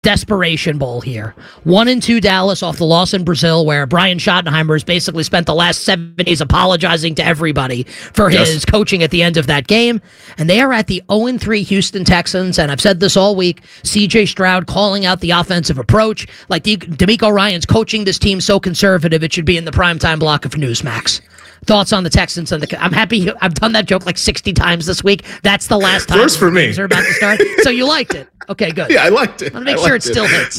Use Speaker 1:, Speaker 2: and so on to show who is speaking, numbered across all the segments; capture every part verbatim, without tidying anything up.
Speaker 1: desperation bowl here. One and two Dallas off the loss in Brazil, where Brian Schottenheimer has basically spent the last seven days apologizing to everybody for his yes. coaching at the end of that game. And they are at the oh and three Houston Texans. And I've said this all week, C J Stroud calling out the offensive approach. Like D'Amico Ryan's coaching this team so conservative, it should be in the primetime block of Newsmax. Thoughts on the Texans? And the, I'm happy. I've done that joke like sixty times this week. That's the last time.
Speaker 2: First for me.
Speaker 1: Are about to start. So you liked it. Okay, good.
Speaker 2: Yeah, I liked it.
Speaker 1: I want to make
Speaker 2: I
Speaker 1: sure it
Speaker 2: it.
Speaker 1: still hits.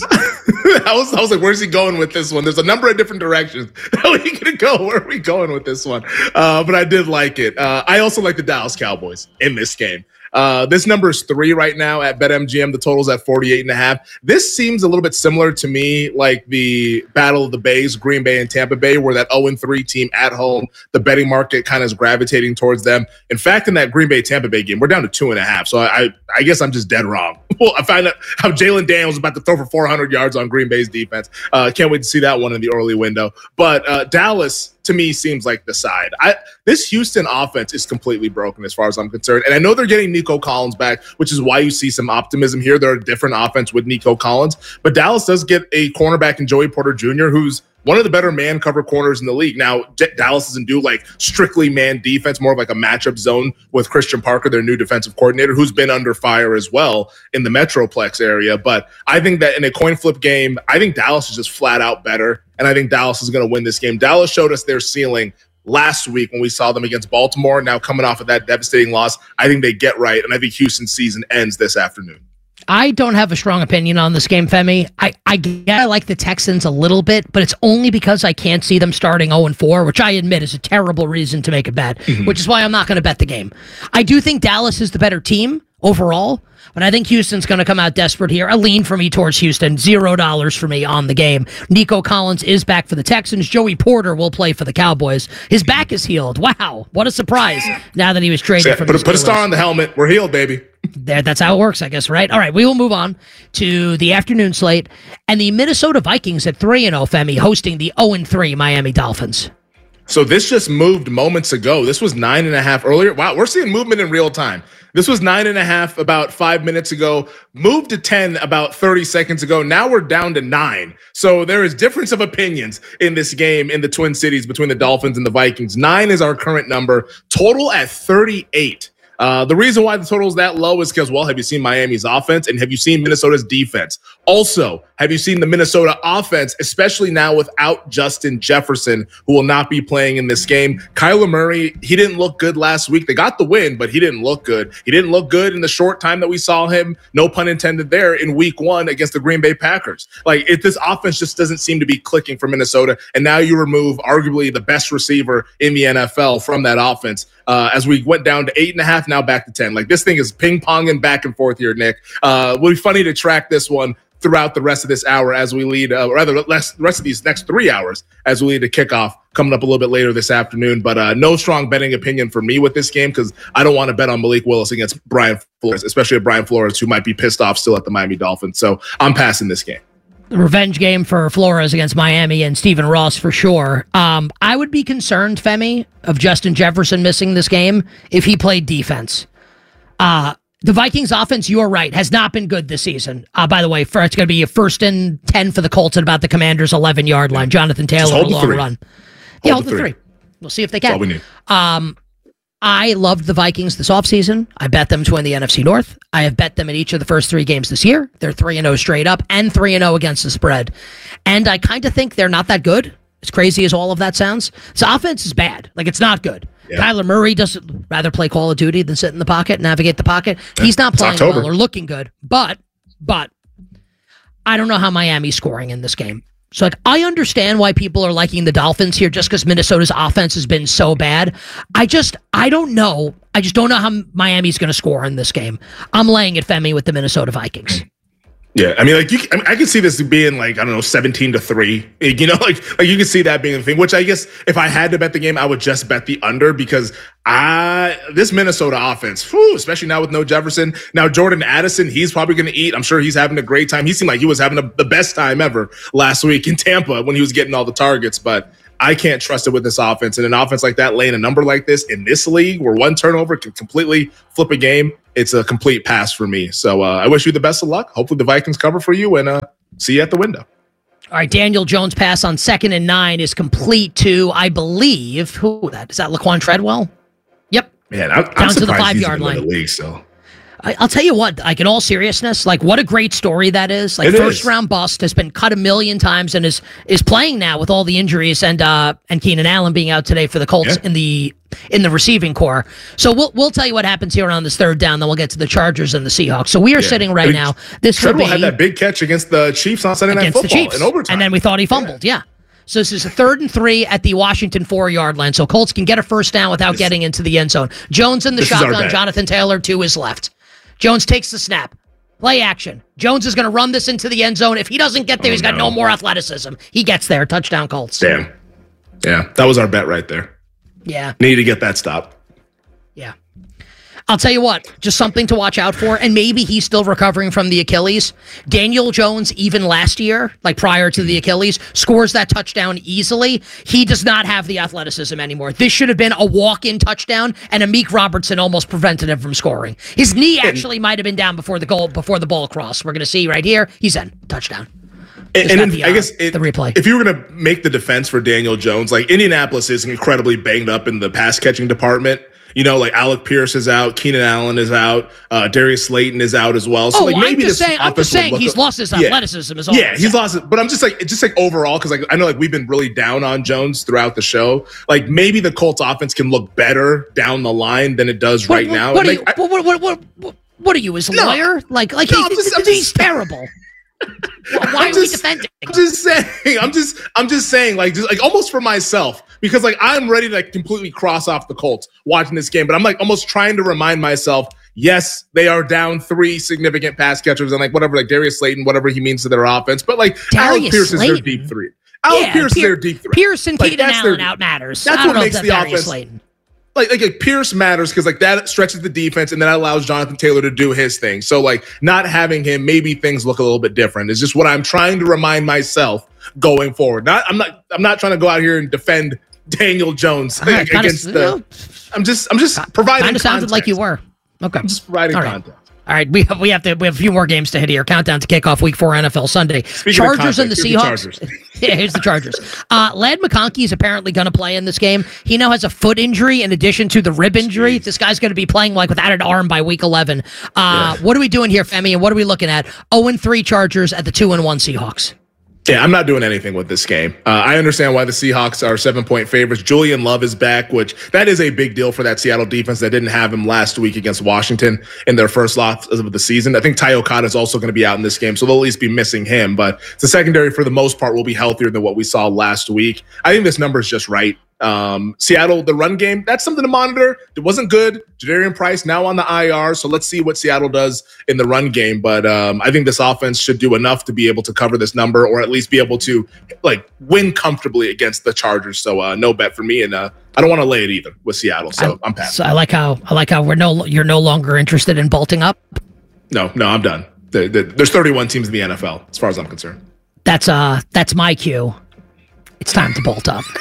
Speaker 2: I was, I was like, where's he going with this one? There's a number of different directions. How are we going to go? Where are we going with this one? Uh, but I did like it. Uh, I also like the Dallas Cowboys in this game. Uh, this number is three right now at BetMGM. The total's at forty-eight and a half. This seems a little bit similar to me, like the Battle of the Bays, Green Bay and Tampa Bay, where that oh and three team at home, the betting market kind of is gravitating towards them. In fact, in that Green Bay Tampa Bay game, we're down to two and a half. So I, I guess I'm just dead wrong. Well, I find out how Jalen Daniels is about to throw for four hundred yards on Green Bay's defense. Uh, can't wait to see that one in the early window. But uh, Dallas, to me, seems like the side. I, this Houston offense is completely broken as far as I'm concerned. And I know they're getting Nico Collins back, which is why you see some optimism here. They're a different offense with Nico Collins. But Dallas does get a cornerback in Joey Porter Junior, who's one of the better man cover corners in the league. Now, J- Dallas doesn't do like strictly man defense, more of like a matchup zone with Christian Parker, their new defensive coordinator, who's been under fire as well in the Metroplex area. But I think that in a coin flip game, I think Dallas is just flat out better. And I think Dallas is going to win this game. Dallas showed us their ceiling last week when we saw them against Baltimore. Now coming off of that devastating loss, I think they get right. And I think Houston's season ends this afternoon.
Speaker 1: I don't have a strong opinion on this game, Femi. I, I get I like the Texans a little bit, but it's only because I can't see them starting oh and four, which I admit is a terrible reason to make a bet, mm-hmm. which is why I'm not going to bet the game. I do think Dallas is the better team overall, but I think Houston's going to come out desperate here. A lean for me towards Houston. Zero dollars for me on the game. Nico Collins is back for the Texans. Joey Porter will play for the Cowboys. His back is healed. Wow, what a surprise now that he was traded
Speaker 2: yeah,
Speaker 1: from
Speaker 2: put,
Speaker 1: the
Speaker 2: put a star on the helmet. We're healed, baby.
Speaker 1: There, that's how it works, I guess, right? All right, we will move on to the afternoon slate. And the Minnesota Vikings at three and oh, Femi, hosting the oh and three Miami Dolphins.
Speaker 2: So this just moved moments ago. This was nine and a half earlier. Wow, we're seeing movement in real time. This was nine and a half about five minutes ago, moved to ten about thirty seconds ago. Now we're down to nine. So there is difference of opinions in this game in the Twin Cities between the Dolphins and the Vikings. Nine is our current number. Total at thirty-eight. Uh, the reason why the total is that low is because, well, have you seen Miami's offense and have you seen Minnesota's defense? Also, have you seen the Minnesota offense, especially now without Justin Jefferson, who will not be playing in this game? Kyler Murray, he didn't look good last week. They got the win, but he didn't look good. He didn't look good in the short time that we saw him, no pun intended there, in week one against the Green Bay Packers. Like, if this offense just doesn't seem to be clicking for Minnesota, and now you remove arguably the best receiver in the N F L from that offense. Uh, as we went down to eight and a half, now back to ten. Like, this thing is ping-ponging back and forth here, Nick. Uh, it'll be funny to track this one throughout the rest of this hour as we lead, uh, rather, less, the rest of these next three hours as we lead to kickoff coming up a little bit later this afternoon. But uh, no strong betting opinion for me with this game because I don't want to bet on Malik Willis against Brian Flores, especially Brian Flores, who might be pissed off still at the Miami Dolphins. So I'm passing this game.
Speaker 1: The revenge game for Flores against Miami and Stephen Ross for sure. Um, I would be concerned, Femi, of Justin Jefferson missing this game if he played defense. Uh, the Vikings offense, you're right, has not been good this season. Uh, by the way, for, it's going to be a first and ten for the Colts at about the Commander's eleven-yard line. Jonathan Taylor, a long
Speaker 2: three.
Speaker 1: run.
Speaker 2: Hold
Speaker 1: yeah, hold
Speaker 2: the
Speaker 1: the
Speaker 2: three.
Speaker 1: three. We'll see if they can.
Speaker 2: That's all we need.
Speaker 1: Um, I loved the Vikings this offseason. I bet them to win the N F C North. I have bet them in each of the first three games this year. They're three and oh straight up and three and oh against the spread. And I kind of think they're not that good, as crazy as all of that sounds. This offense is bad. Like, it's not good. Yeah. Kyler Murray doesn't rather play Call of Duty than sit in the pocket, navigate the pocket. He's not playing well or looking good. But, but, I don't know how Miami's scoring in this game. So, like, I understand why people are liking the Dolphins here just because Minnesota's offense has been so bad. I just, I don't know. I just don't know how Miami's going to score in this game. I'm laying it, Femi, with the Minnesota Vikings.
Speaker 2: Yeah, I mean, like, you, I, mean, I can see this being, like, I don't know, seventeen to three. You know, like, like you can see that being the thing, which I guess if I had to bet the game, I would just bet the under because I, this Minnesota offense, whew, especially now with no Jefferson. Now, Jordan Addison, he's probably going to eat. I'm sure he's having a great time. He seemed like he was having a, the best time ever last week in Tampa when he was getting all the targets. But I can't trust it with this offense. And an offense like that, laying a number like this in this league where one turnover can completely flip a game, it's a complete pass for me. So uh, I wish you the best of luck. Hopefully the Vikings cover for you, and uh, see you at the window.
Speaker 1: All right, Daniel Jones' pass on second and nine is complete to, I believe, who that is that Laquan Treadwell? Yep.
Speaker 2: Man, I'm,
Speaker 1: down
Speaker 2: I'm
Speaker 1: to the
Speaker 2: surprised
Speaker 1: five
Speaker 2: he's
Speaker 1: yard
Speaker 2: even in
Speaker 1: line.
Speaker 2: the league still.
Speaker 1: I, I'll tell you what, like in all seriousness, like what a great story that is. Like
Speaker 2: It
Speaker 1: first
Speaker 2: is.
Speaker 1: round bust has been cut a million times and is is playing now with all the injuries and uh and Keenan Allen being out today for the Colts
Speaker 2: Yeah.
Speaker 1: in the in the receiving core. So we'll we'll tell you what happens here on this third down. Then we'll get to the Chargers and the Seahawks. So we are
Speaker 2: Yeah.
Speaker 1: sitting right
Speaker 2: I mean,
Speaker 1: now. This could
Speaker 2: Treadwell
Speaker 1: be
Speaker 2: had that big catch against the Chiefs on Sunday Night
Speaker 1: against the
Speaker 2: Football
Speaker 1: Chiefs
Speaker 2: in overtime.
Speaker 1: and then we thought he fumbled. Yeah. So this is a third and three at the Washington four-yard line. So Colts can get a first down without
Speaker 2: This-
Speaker 1: getting into the end zone. Jones in the
Speaker 2: This is our
Speaker 1: shotgun.
Speaker 2: bet.
Speaker 1: Jonathan Taylor to his left. Jones takes the snap. Play action. Jones is going to run this into the end zone. If he doesn't get there,
Speaker 2: Oh,
Speaker 1: he's got
Speaker 2: no.
Speaker 1: no more athleticism. He gets there. Touchdown Colts.
Speaker 2: Damn. Yeah, that was our bet right there.
Speaker 1: Yeah.
Speaker 2: Need to get that stop.
Speaker 1: Yeah. I'll tell you what, just something to watch out for, and maybe he's still recovering from the Achilles. Daniel Jones, even last year, like prior to the Achilles, scores that touchdown easily. He does not have the athleticism anymore. This should have been a walk-in touchdown, and Amik Robertson almost prevented him from scoring. His knee actually might have been down before the goal, before the ball crossed. We're going to see right here. He's in. Touchdown.
Speaker 2: And,
Speaker 1: Just
Speaker 2: and
Speaker 1: got
Speaker 2: in-
Speaker 1: the,
Speaker 2: I
Speaker 1: uh,
Speaker 2: guess it,
Speaker 1: the replay.
Speaker 2: if you were going to make the defense for Daniel Jones, like Indianapolis is incredibly banged up in the pass catching department. You know, like Alec Pierce is out, Keenan Allen is out, uh, Darius Slayton is out as well. So
Speaker 1: Oh,
Speaker 2: like
Speaker 1: I'm
Speaker 2: maybe
Speaker 1: just
Speaker 2: this
Speaker 1: saying. I'm
Speaker 2: offense
Speaker 1: just
Speaker 2: will
Speaker 1: saying
Speaker 2: look
Speaker 1: he's
Speaker 2: a-
Speaker 1: lost his
Speaker 2: Yeah.
Speaker 1: athleticism. Is all
Speaker 2: Yeah,
Speaker 1: I'm
Speaker 2: he's
Speaker 1: saying.
Speaker 2: lost it. But I'm just like, it's just like overall, because like I know like we've been really down on Jones throughout the show. Like maybe the Colts offense can look better down the line than it does
Speaker 1: What-
Speaker 2: right
Speaker 1: what,
Speaker 2: now.
Speaker 1: What,
Speaker 2: And,
Speaker 1: are
Speaker 2: like,
Speaker 1: you, what, what, what, what, what are you, his
Speaker 2: No.
Speaker 1: lawyer? Like, like
Speaker 2: No,
Speaker 1: he,
Speaker 2: I'm just- I'm
Speaker 1: he's
Speaker 2: just-
Speaker 1: terrible. Why why
Speaker 2: I'm
Speaker 1: are we
Speaker 2: just-
Speaker 1: defending?
Speaker 2: I'm just saying. I'm just. I'm just saying. Like, just like almost for myself, because like I'm ready to like completely cross off the Colts watching this game, but I'm like almost trying to remind myself. Yes, they are down three significant pass catchers and like whatever, like Darius Slayton, whatever he means to their offense. But like Alec
Speaker 1: Darius
Speaker 2: Pierce is their
Speaker 1: Slayton?
Speaker 2: deep three. Alec
Speaker 1: Yeah,
Speaker 2: Pierce is
Speaker 1: Pier-
Speaker 2: their deep three.
Speaker 1: Pierce and
Speaker 2: Like,
Speaker 1: Keenan
Speaker 2: that's
Speaker 1: Allen
Speaker 2: their-
Speaker 1: out matters.
Speaker 2: that's
Speaker 1: I don't
Speaker 2: what
Speaker 1: know
Speaker 2: makes
Speaker 1: if
Speaker 2: the
Speaker 1: that Darius
Speaker 2: offense-
Speaker 1: Slayton.
Speaker 2: Like, like, like Pierce matters because like that stretches the defense, and then that allows Jonathan Taylor to do his thing. So like not having him, maybe things look a little bit different. It's just what I'm trying to remind myself going forward. Not I'm not I'm not trying to go out here and defend Daniel Jones
Speaker 1: All right, kinda-
Speaker 2: against
Speaker 1: you
Speaker 2: the.
Speaker 1: know,
Speaker 2: I'm just I'm just providing.
Speaker 1: Kind of sounded like you
Speaker 2: context.
Speaker 1: were. Okay.
Speaker 2: I'm just providing
Speaker 1: All right.
Speaker 2: context.
Speaker 1: All right, we have, we have to we have a few more games to hit here. Countdown to kickoff week four N F L Sunday.
Speaker 2: Speaking of
Speaker 1: Chargers and the
Speaker 2: context,
Speaker 1: Seahawks.
Speaker 2: here's the Chargers.
Speaker 1: Yeah, here's the Chargers. Uh, Ladd McConkey is apparently going to play in this game. He now has a foot injury in addition to the rib injury.
Speaker 2: Jeez.
Speaker 1: This guy's going to be playing like without an arm by week eleven. Uh,
Speaker 2: Yeah.
Speaker 1: What are we doing here, Femi? And what are we looking at? oh and three Chargers at the two and one Seahawks.
Speaker 2: Yeah, I'm not doing anything with this game. Uh, I understand why the Seahawks are seven point favorites. Julian Love is back, which that is a big deal for that Seattle defense that didn't have him last week against Washington in their first loss of the season. I think Ty Okada is also going to be out in this game, so they'll at least be missing him. But the secondary, for the most part, will be healthier than what we saw last week. I think this number is just right. Um, Seattle, the run game, that's something to monitor. It wasn't good. Jadarian Price now on the I R, so let's see what Seattle does in the run game. But um, I think this offense should do enough to be able to cover this number, or at least be able to like win comfortably against the Chargers. So uh, no bet for me, and uh, I don't want to lay it either with Seattle. So
Speaker 1: I,
Speaker 2: I'm passing.
Speaker 1: So I like how I like how we're no you're no longer interested in bolting up.
Speaker 2: No, no, I'm done. The, the, there's thirty-one teams in the N F L, as far as I'm concerned.
Speaker 1: That's uh that's my cue. It's time to bolt up.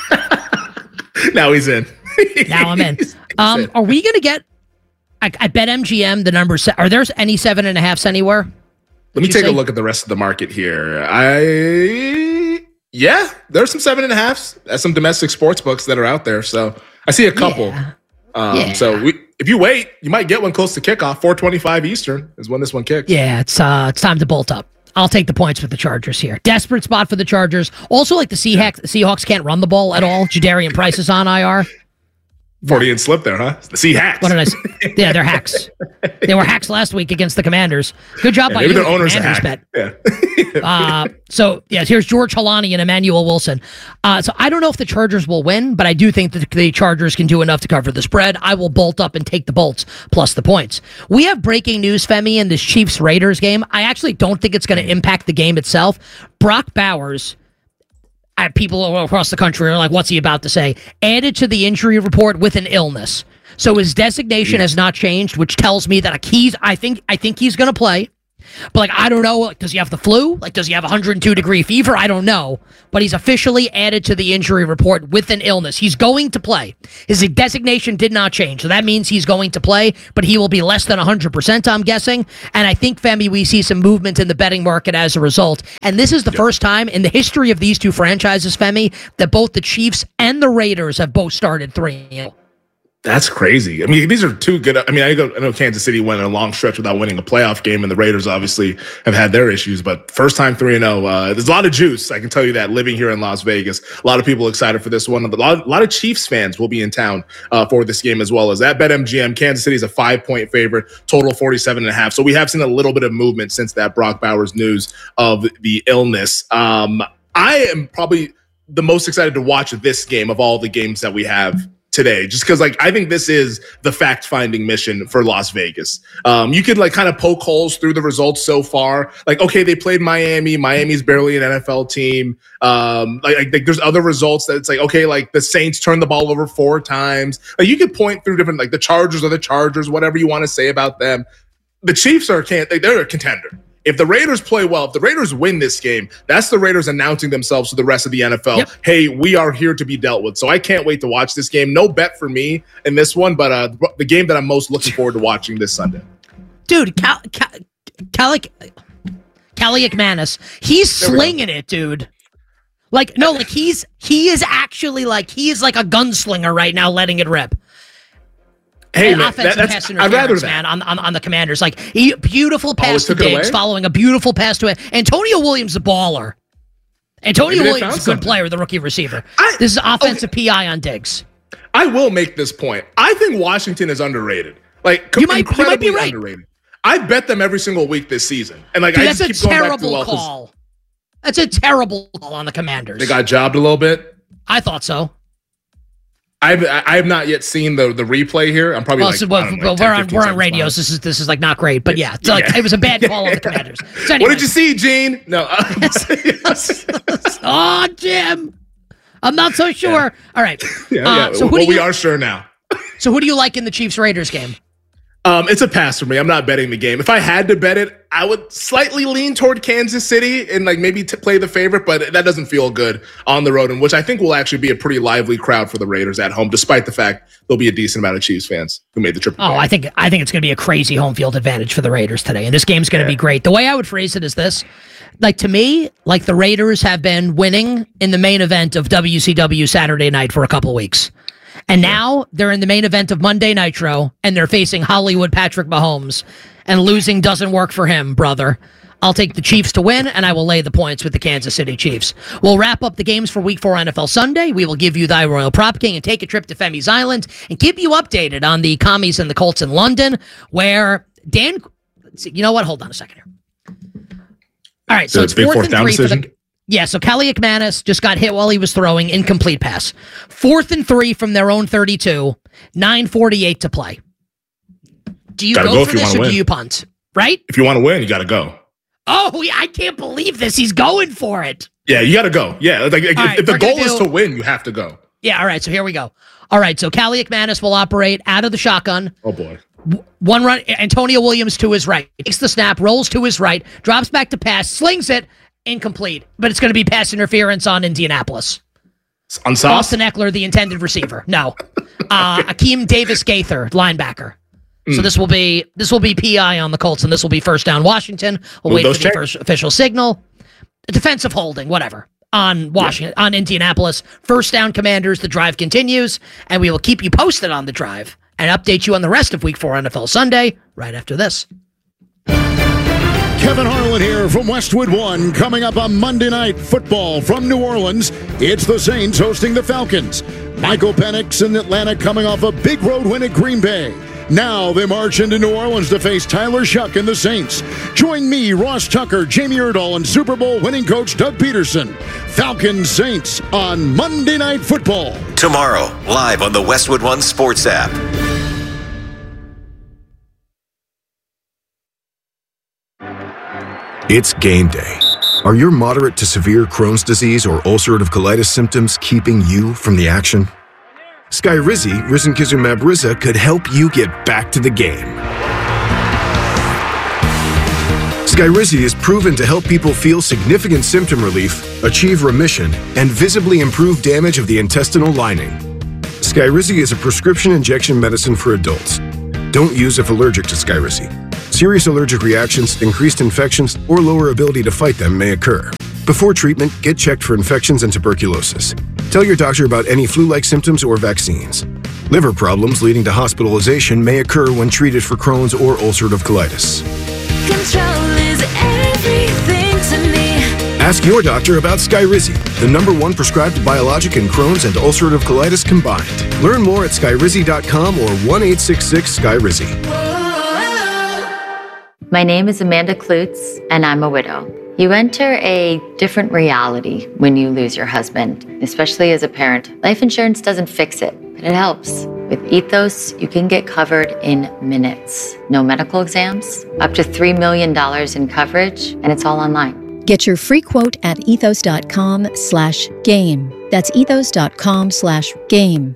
Speaker 2: Now he's in.
Speaker 1: Now I'm in.
Speaker 2: He's
Speaker 1: Um,
Speaker 2: in.
Speaker 1: are we gonna get? I, I bet M G M the numbers. Are there any seven and a halfs anywhere?
Speaker 2: Let me
Speaker 1: you
Speaker 2: take a
Speaker 1: say?
Speaker 2: look at the rest of the market here. I yeah, there's some seven and a halfs. There's some domestic sports books that are out there. So I see a couple.
Speaker 1: Yeah.
Speaker 2: Um,
Speaker 1: Yeah.
Speaker 2: So we, if you wait, you might get one close to kickoff. four twenty-five Eastern is when this one kicks.
Speaker 1: Yeah, it's uh, it's time to bolt up. I'll take the points with the Chargers here. Desperate spot for the Chargers. Also, like the Seahawks, Seahawks can't run the ball at all. Jadarian Price is on I R.
Speaker 2: forty inch slip there, huh? The Sea Hacks.
Speaker 1: What did I say? Yeah, they're hacks. They were hacks last week against the Commanders. Good job
Speaker 2: Yeah,
Speaker 1: by
Speaker 2: maybe
Speaker 1: you.
Speaker 2: their owner's a
Speaker 1: Commanders
Speaker 2: hack.
Speaker 1: bet.
Speaker 2: Yeah.
Speaker 1: Uh, so, yes, here's George Halani and Emmanuel Wilson. Uh, so, I don't know if the Chargers will win, but I do think that the Chargers can do enough to cover the spread. I will bolt up and take the bolts plus the points. We have breaking news, Femi, in this Chiefs-Raiders game. I actually don't think it's going to impact the game itself. Brock Bowers, uh, people all across the country are like, what's he about to say? Added to the injury report with an illness. So his designation has not changed, which tells me that he's, I think, I think he's going to play. But, like, I don't know, like, does he have the flu? Like, does he have one hundred two degree fever? I don't know. But he's officially added to the injury report with an illness. He's going to play. His designation did not change, so that means he's going to play, but he will be less than one hundred percent, I'm guessing. And I think, Femi, we see some movement in the betting market as a result. And this is the yep. first time in the history of these two franchises, Femi, that both the Chiefs and the Raiders have both started three nil.
Speaker 2: That's crazy. I mean, these are two good. I mean, I, go, I know Kansas City went a long stretch without winning a playoff game, and the Raiders obviously have had their issues. But first time three and zero. Uh, there's a lot of juice. I can tell you that. Living here in Las Vegas, a lot of people excited for this one. A lot, a lot of Chiefs fans will be in town uh, for this game as well. As at BetMGM, Kansas City is a five point favorite, total forty-seven and a half. So we have seen a little bit of movement since that Brock Bowers news of the illness. Um, I am probably the most excited to watch this game of all the games that we have today, just because like I think this is the fact-finding mission for Las Vegas. Um, you could like kind of poke holes through the results so far. Like, okay, they played Miami. Miami's barely an N F L team. Um, like, like, like there's other results that it's like, okay, like the Saints turned the ball over four times. Like you could point through different, like the Chargers are the Chargers, whatever you want to say about them. The Chiefs are can't they're a contender. If the Raiders play well, if the Raiders win this game, that's the Raiders announcing themselves to the rest of the N F L. Yep. Hey, we are here to be dealt with. So I can't wait to watch this game. No bet for me in this one, but uh, the game that I'm most looking forward to watching this Sunday.
Speaker 1: Dude, Cal- Cal- Calic- Callie McManus, he's slinging it, dude. Like, no, like he's he is actually like, he is like a gunslinger right now, letting it rip.
Speaker 2: Hey, man,
Speaker 1: offensive
Speaker 2: that,
Speaker 1: pass
Speaker 2: I'd rather
Speaker 1: interference, man, on, on on the Commanders. Like, he, beautiful pass
Speaker 2: oh,
Speaker 1: to Diggs, following a beautiful pass to it. Antonio Williams, a baller. Antonio Williams, a good something. player, the rookie receiver. I, this is offensive okay. P I on Diggs.
Speaker 2: I will make this point. I think Washington is underrated. Like,
Speaker 1: you might, you might be right.
Speaker 2: Underrated. I bet them every single week this season, and like
Speaker 1: Dude,
Speaker 2: I
Speaker 1: that's
Speaker 2: just keep
Speaker 1: a
Speaker 2: going
Speaker 1: terrible
Speaker 2: back to
Speaker 1: call. That's a terrible call on the Commanders.
Speaker 2: They got jobbed a little bit.
Speaker 1: I thought so.
Speaker 2: I've I have not yet seen the the replay here. I'm probably
Speaker 1: well,
Speaker 2: like,
Speaker 1: so, well,
Speaker 2: know,
Speaker 1: well
Speaker 2: like
Speaker 1: we're on we're on radios. This is this is like not great, but yeah, so like, yeah. It was a bad call on the Commanders. So
Speaker 2: what did you see, Gene? No.
Speaker 1: Oh, Jim, I'm not so sure. Yeah. All right.
Speaker 2: Yeah, uh, yeah. So who well, do you, we are sure now.
Speaker 1: So who do you like in the Chiefs Raiders game?
Speaker 2: Um, it's a pass for me. I'm not betting the game. If I had to bet it, I would slightly lean toward Kansas City and like maybe to play the favorite, but that doesn't feel good on the road, and which I think will actually be a pretty lively crowd for the Raiders at home, despite the fact there'll be a decent amount of Chiefs fans who made the trip.
Speaker 1: Oh, back. I think I think it's going to be a crazy home field advantage for the Raiders today, and this game's going to yeah. be great. The way I would phrase it is this: like to me, like the Raiders have been winning in the main event of W C W Saturday night for a couple weeks. And now they're in the main event of Monday Nitro, and they're facing Hollywood Patrick Mahomes, and losing doesn't work for him, brother. I'll take the Chiefs to win, and I will lay the points with the Kansas City Chiefs. We'll wrap up the games for Week four N F L Sunday. We will give you thy Royal Prop King and take a trip to Femi's Island and keep you updated on the Commies and the Colts in London, where Dan... You know what? Hold on a second here. All right, so, so it's fourth, fourth and three decision? for the... Yeah, so Callie McManus just got hit while he was throwing, incomplete pass. Fourth and three from their own thirty-two, nine forty-eight to play. Do you go, go for this or win. do you punt? Right?
Speaker 2: If you want to win, you got to go.
Speaker 1: Oh, I can't believe this. He's going for it.
Speaker 2: Yeah, you got to go. Yeah, like if, right, if the goal do, is to win, you have to go.
Speaker 1: Yeah, all right, so here we go. All right, so Callie McManus will operate out of the shotgun.
Speaker 2: Oh, boy.
Speaker 1: One run, Antonio Williams to his right. Takes the snap, rolls to his right, drops back to pass, slings it. Incomplete, but it's going to be pass interference on Indianapolis.
Speaker 2: On Sauce?
Speaker 1: Austin Eckler, the intended receiver. No, uh, Akeem Davis Gaither, linebacker. Mm. So this will be this will be P I on the Colts, and this will be first down Washington. We'll wait for check? the first official signal. A defensive holding, whatever, on Washington, yeah. on Indianapolis. First down Commanders. The drive continues, and we will keep you posted on the drive and update you on the rest of Week four N F L Sunday right after this.
Speaker 3: Kevin Harlan here from Westwood One. Coming up on Monday Night Football from New Orleans, it's the Saints hosting the Falcons. Michael Penix in Atlanta coming off a big road win at Green Bay. Now they march into New Orleans to face Tyler Shuck and the Saints. Join me, Ross Tucker, Jamie Erdahl, and Super Bowl winning coach Doug Peterson. Falcons Saints on Monday Night Football.
Speaker 4: Tomorrow, live on the Westwood One Sports app.
Speaker 5: It's game day. Are your moderate to severe Crohn's disease or ulcerative colitis symptoms keeping you from the action? Skyrizi, risankizumab Riza, could help you get back to the game. Skyrizi is proven to help people feel significant symptom relief, achieve remission, and visibly improve damage of the intestinal lining. Skyrizi is a prescription injection medicine for adults. Don't use if allergic to Skyrizi. Serious allergic reactions, increased infections, or lower ability to fight them may occur. Before treatment, get checked for infections and tuberculosis. Tell your doctor about any flu-like symptoms or vaccines. Liver problems leading to hospitalization may occur when treated for Crohn's or ulcerative colitis.
Speaker 6: Control is everything to me.
Speaker 5: Ask your doctor about Skyrizi, the number one prescribed biologic in Crohn's and ulcerative colitis combined. Learn more at skyrizi dot com or one eight six six Skyrizi.
Speaker 7: My name is Amanda Klutz, and I'm a widow. You enter a different reality when you lose your husband, especially as a parent. Life insurance doesn't fix it, but it helps. With Ethos, you can get covered in minutes. No medical exams, up to three million dollars in coverage, and it's all online.
Speaker 8: Get your free quote at ethos dot com slash game. That's ethos dot com slash game.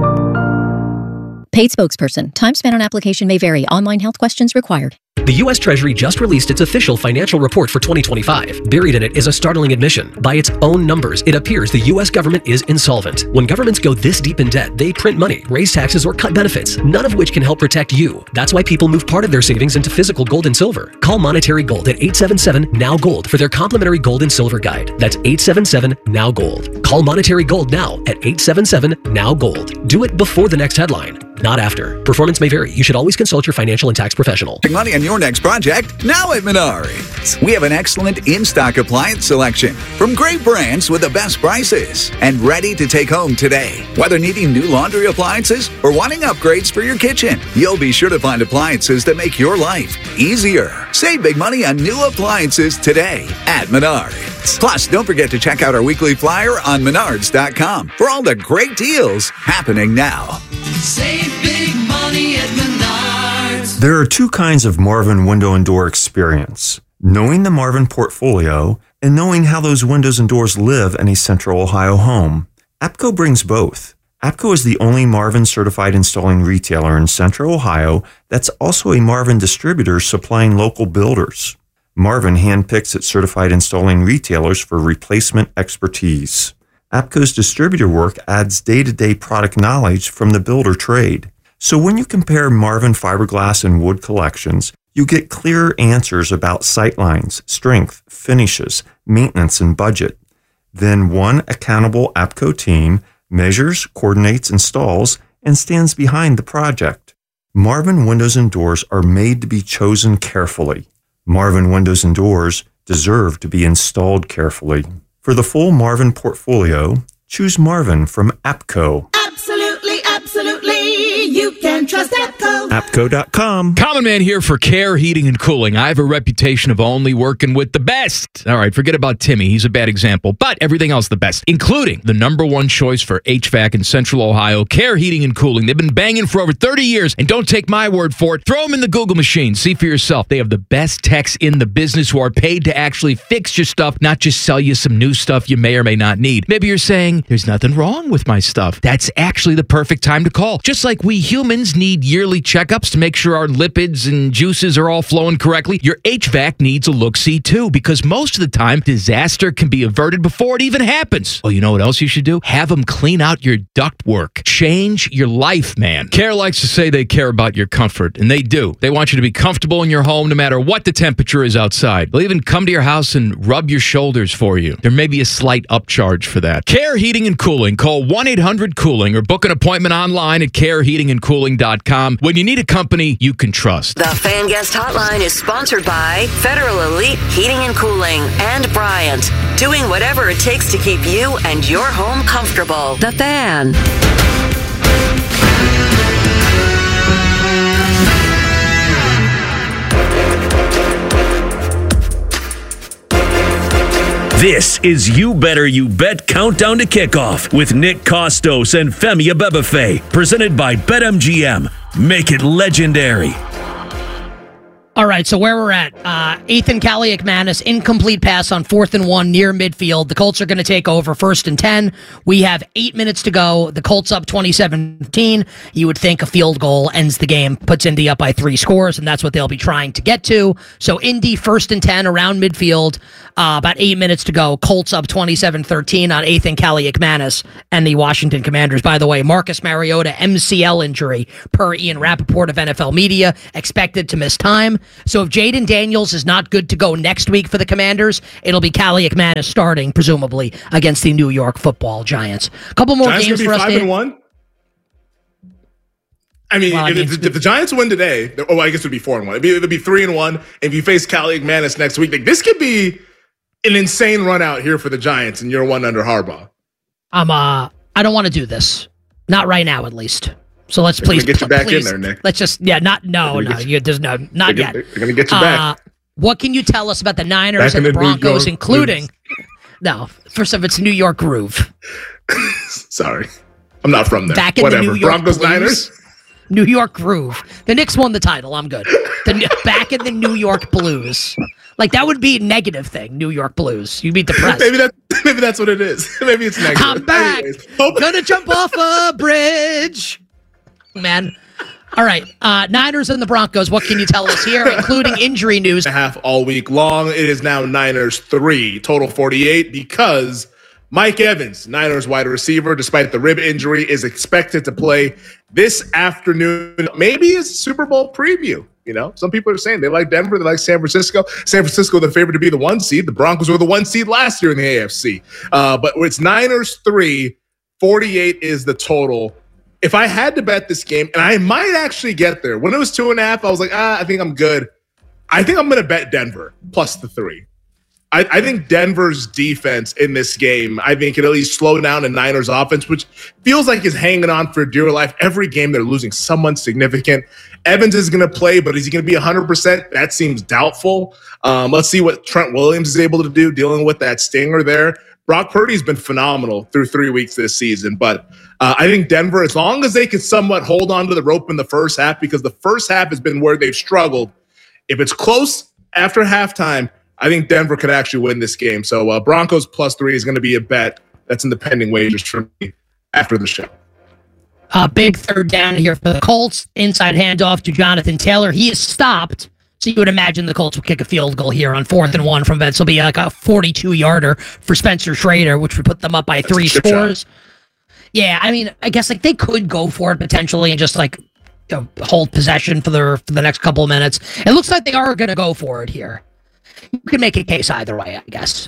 Speaker 8: Paid spokesperson. Time spent on application may vary. Online health questions required.
Speaker 9: The U S Treasury just released its official financial report for twenty twenty-five. Buried in it is a startling admission. By its own numbers, it appears the U S government is insolvent. When governments go this deep in debt, they print money, raise taxes, or cut benefits, none of which can help protect you. That's why people move part of their savings into physical gold and silver. Call Monetary Gold at eight seven seven, N O W, GOLD for their complimentary gold and silver guide. That's eight seven seven, N O W, GOLD. Call Monetary Gold now at eight seven seven, N O W, GOLD. Do it before the next headline, not after. Performance may vary. You should always consult your financial and tax professional.
Speaker 10: Take money on your next project now at Menards. We have an excellent in-stock appliance selection from great brands with the best prices and ready to take home today. Whether needing new laundry appliances or wanting upgrades for your kitchen, you'll be sure to find appliances that make your life easier. Save big money on new appliances today at Menards. Plus, don't forget to check out our weekly flyer on menards dot com for all the great deals happening now.
Speaker 6: Save big money at Menards.
Speaker 11: There are two kinds of Marvin window and door experience: knowing the Marvin portfolio and knowing how those windows and doors live in a Central Ohio home. APCO brings both. APCO is the only Marvin certified installing retailer in Central Ohio that's also a Marvin distributor supplying local builders. Marvin handpicks its certified installing retailers for replacement expertise. APCO's distributor work adds day-to-day product knowledge from the builder trade. So when you compare Marvin fiberglass and wood collections, you get clearer answers about sightlines, strength, finishes, maintenance, and budget. Then one accountable APCO team measures, coordinates, installs, and stands behind the project. Marvin windows and doors are made to be chosen carefully. Marvin windows and doors deserve to be installed carefully. For the full Marvin portfolio, choose Marvin from APCO.
Speaker 6: Absolutely, absolutely. You can trust APCO.
Speaker 11: APCO dot com.
Speaker 12: Common Man here for Care Heating and Cooling. I have a reputation of only working with the best. All right, forget about Timmy. He's a bad example, but everything else the best, including the number one choice for H V A C in Central Ohio, Care Heating and Cooling. They've been banging for over thirty years, and don't take my word for it. Throw them in the Google machine. See for yourself. They have the best techs in the business who are paid to actually fix your stuff, not just sell you some new stuff you may or may not need. Maybe you're saying, there's nothing wrong with my stuff. That's actually the perfect time to call. Just like we humans need yearly checkups to make sure our lipids and juices are all flowing correctly, your H V A C needs a look-see too, because most of the time, disaster can be averted before it even happens. Oh, you know what else you should do? Have them clean out your ductwork. Change your life, man. Care likes to say they care about your comfort, and they do. They want you to be comfortable in your home no matter what the temperature is outside. They'll even come to your house and rub your shoulders for you. There may be a slight upcharge for that. Care Heating and Cooling. Call one eight hundred cooling or book an appointment online at care heating and cooling dot com when you need a company you can trust.
Speaker 13: The Fan Guest Hotline is sponsored by Federal Elite Heating and Cooling and Bryant, doing whatever it takes to keep you and your home comfortable. The Fan.
Speaker 14: This is You Better You Bet Countdown to Kickoff with Nick Kostos and Femi Abebefe, presented by BetMGM. Make it legendary.
Speaker 1: All right, so where we're at, uh, Ethan Kaliakmanis, incomplete pass on fourth and one near midfield. The Colts are going to take over first and ten. We have eight minutes to go. The Colts up twenty-seven fifteen. You would think a field goal ends the game, puts Indy up by three scores, and that's what they'll be trying to get to. So Indy first and ten around midfield, uh, about eight minutes to go. Colts up twenty-seven thirteen on Ethan Kaliakmanis and the Washington Commanders. By the way, Marcus Mariota, M C L injury, per Ian Rappaport of N F L Media, expected to miss time. So if Jaden Daniels is not good to go next week for the Commanders, it'll be Kaliakmanis starting, presumably, against the New York Football Giants. A couple more
Speaker 2: Giants
Speaker 1: games
Speaker 2: be
Speaker 1: for us.
Speaker 2: Five and one. I mean,
Speaker 1: well, I
Speaker 2: if,
Speaker 1: mean
Speaker 2: if, if the Giants win today, oh, I guess it'd be four and one. It'd be, it'd be three and one. If you face Kaliakmanis next week, like, this could be an insane run out here for the Giants, and you're one under Harbaugh.
Speaker 1: I'm. Uh, I don't want to do this. Not right now, at least. So let's please
Speaker 2: get you back
Speaker 1: please,
Speaker 2: in there, Nick.
Speaker 1: Let's just yeah, not no, no. You, there's no not
Speaker 2: they're
Speaker 1: yet.
Speaker 2: Gonna, they're gonna get you
Speaker 1: uh,
Speaker 2: back.
Speaker 1: What can you tell us about the Niners
Speaker 2: Back
Speaker 1: and the
Speaker 2: the
Speaker 1: Broncos, including?
Speaker 2: Blues.
Speaker 1: No, first of it's New York Groove.
Speaker 2: Sorry, I'm not from there.
Speaker 1: Back in
Speaker 2: Whatever.
Speaker 1: the New York
Speaker 2: Broncos
Speaker 1: Blues,
Speaker 2: Niners.
Speaker 1: New York Groove. The Knicks won the title. I'm good. The back in the New York Blues. Like that would be a negative thing. New York Blues. You'd be depressed.
Speaker 2: maybe that. Maybe that's what it is. Maybe it's negative.
Speaker 1: I'm back.
Speaker 2: Anyways.
Speaker 1: Gonna jump off a bridge. Man. All right. Uh, Niners and the Broncos. What can you tell us here, including injury news?
Speaker 2: Half all week long. It is now Niners three, total forty-eight, because Mike Evans, Niners wide receiver, despite the rib injury, is expected to play this afternoon. Maybe it's a Super Bowl preview. You know, some people are saying they like Denver, they like San Francisco. San Francisco, the favorite to be the one seed. The Broncos were the one seed last year in the A F C. Uh, but it's Niners three, forty-eight is the total. If I had to bet this game, and I might actually get there. When it was two and a half, I was like, ah, I think I'm good. I think I'm going to bet Denver plus the three. I, I think Denver's defense in this game, I think, can at least slow down the Niners offense, which feels like is hanging on for dear life. Every game they're losing someone significant. Evans is going to play, but is he going to be one hundred percent? That seems doubtful. Um, let's see what Trent Williams is able to do dealing with that stinger there. Brock Purdy's been phenomenal through three weeks this season, but uh, I think Denver, as long as they can somewhat hold on to the rope in the first half, because the first half has been where they've struggled. If it's close after halftime, I think Denver could actually win this game. So uh, Broncos plus three is going to be a bet that's in the pending wagers for me after the show.
Speaker 1: A uh, big third down here for the Colts. Inside handoff to Jonathan Taylor. He is stopped. So you would imagine the Colts will kick a field goal here on fourth and one from Vets. It'll be like a forty-two yarder for Spencer Schrader, which would put them up by three scores. Yeah, I mean, I guess like they could go for it potentially and just like you know, hold possession for the for the next couple of minutes. It looks like they are going to go for it here. You can make a case either way, I guess.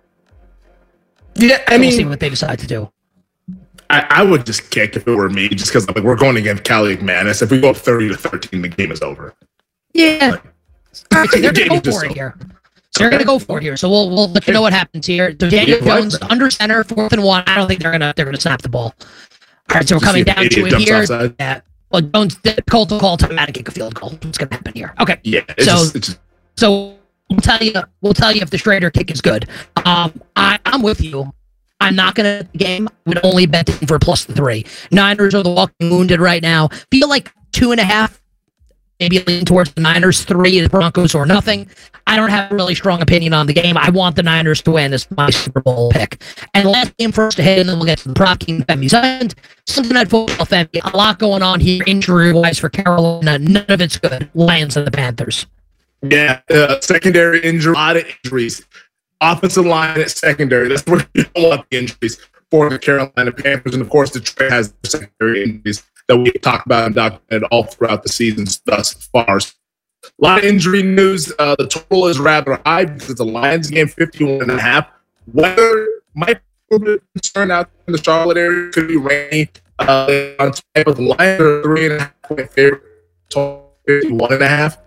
Speaker 2: Yeah, I
Speaker 1: so
Speaker 2: mean,
Speaker 1: we'll see what they decide to do.
Speaker 2: I, I would just kick if it were me, just because like we're going against Kaliakmanis. If we go up thirty to thirteen, the game is over.
Speaker 1: Yeah.
Speaker 2: Like,
Speaker 1: Right, so they're going to go for
Speaker 2: so.
Speaker 1: it here. So they're going to go for it here. So we'll we'll let you know what happens here. So Daniel
Speaker 2: Yeah,
Speaker 1: Jones under center, fourth and one. I don't think they're gonna they're gonna snap the ball. All right, so we're
Speaker 2: Just
Speaker 1: coming
Speaker 2: see if
Speaker 1: down
Speaker 2: the
Speaker 1: to
Speaker 2: idiot
Speaker 1: it
Speaker 2: jumps
Speaker 1: here.
Speaker 2: offside.
Speaker 1: Yeah. Well, Jones the Colts will call time out and kick a field goal. What's gonna happen here? Okay.
Speaker 2: Yeah. It's
Speaker 1: so
Speaker 2: just, it's just,
Speaker 1: so we'll tell you we'll tell you if the Schrader kick is good. Um, I I'm with you. I'm not gonna bet the game. I would only bet for plus the three. Niners are the walking wounded right now. Feel like two and a half. Maybe lean towards the Niners, three, the Broncos, or nothing. I don't have a really strong opinion on the game. I want the Niners to win as my Super Bowl pick. And last game first ahead, and then we'll get to the prop king, Femi's End. Sunday Night Football, Femi. A lot going on here injury-wise for Carolina. None of it's good. Lions and the Panthers.
Speaker 2: yeah, uh, secondary injury, a lot of injuries. Offensive line at secondary. That's where you don't want the injuries for the Carolina Panthers. And, of course, Detroit has the secondary injuries that we talked about and documented all throughout the seasons thus far. A lot of injury news. Uh, the total is rather high because it's a Lions game, fifty-one and a half. Weather might be a little bit concerned out in the Charlotte area. Could be rainy uh, on type of the Lions are three and a half point favorite, total fifty-one and a half.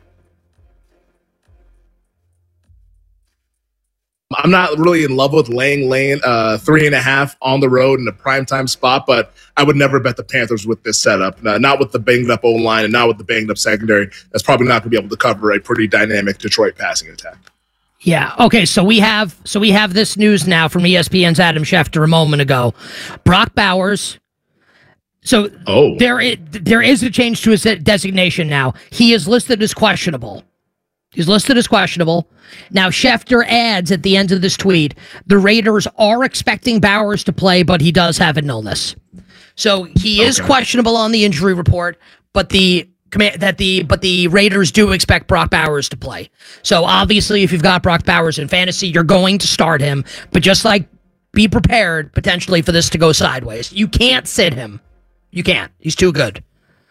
Speaker 2: I'm not really in love with laying lane uh, three and a half on the road in a primetime spot, but I would never bet the Panthers with this setup. Uh, not with the banged up O-line and not with the banged up secondary. That's probably not going to be able to cover a pretty dynamic Detroit passing attack.
Speaker 1: Yeah. Okay. So we have so we have this news now from E S P N's Adam Schefter a moment ago. Brock Bowers. So
Speaker 2: oh.
Speaker 1: there is, there is a change to his designation now. He is listed as questionable. He's listed as questionable. Now, Schefter adds at the end of this tweet, the Raiders are expecting Bowers to play, but he does have an illness. So he is okay. questionable on the injury report, but the that the but the Raiders do expect Brock Bowers to play. So obviously, if you've got Brock Bowers in fantasy, you're going to start him. But just like be prepared potentially for this to go sideways. You can't sit him. You can't. He's too good.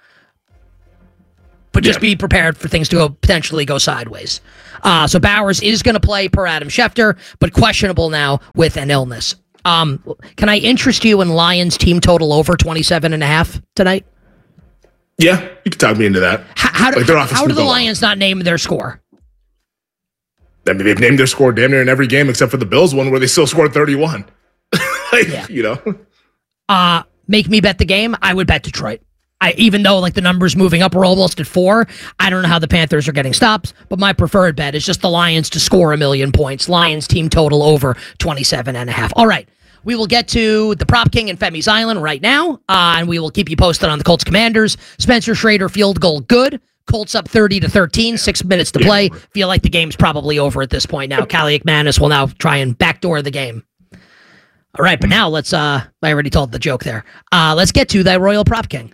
Speaker 1: But just yeah. be prepared for things to go potentially go sideways. Uh, so Bowers is going to play per Adam Schefter, but questionable now with an illness. Um, can I interest you in Lions team total over twenty-seven and a half tonight?
Speaker 2: Yeah, you can talk me into that.
Speaker 1: How, how do, like how do the Lions not name their score?
Speaker 2: I mean, they've named their score damn near in every game except for the Bills one where they still scored thirty-one. like, yeah. You know?
Speaker 1: Uh, make me bet the game. I would bet Detroit. I, even though like the numbers moving up, we're almost at four. I don't know how the Panthers are getting stops, but my preferred bet is just the Lions to score a million points. Lions team total over twenty-seven and a half. All right. We will get to the Prop King and Femi's Island right now, uh, and we will keep you posted on the Colts Commanders. Spencer Schrader field goal good. Colts up thirty to thirteen, six minutes to play. Feel like the game's probably over at this point now. Callie McManus will now try and backdoor the game. All right, but now let's, uh, I already told the joke there. Uh, let's get to thy Royal Prop King.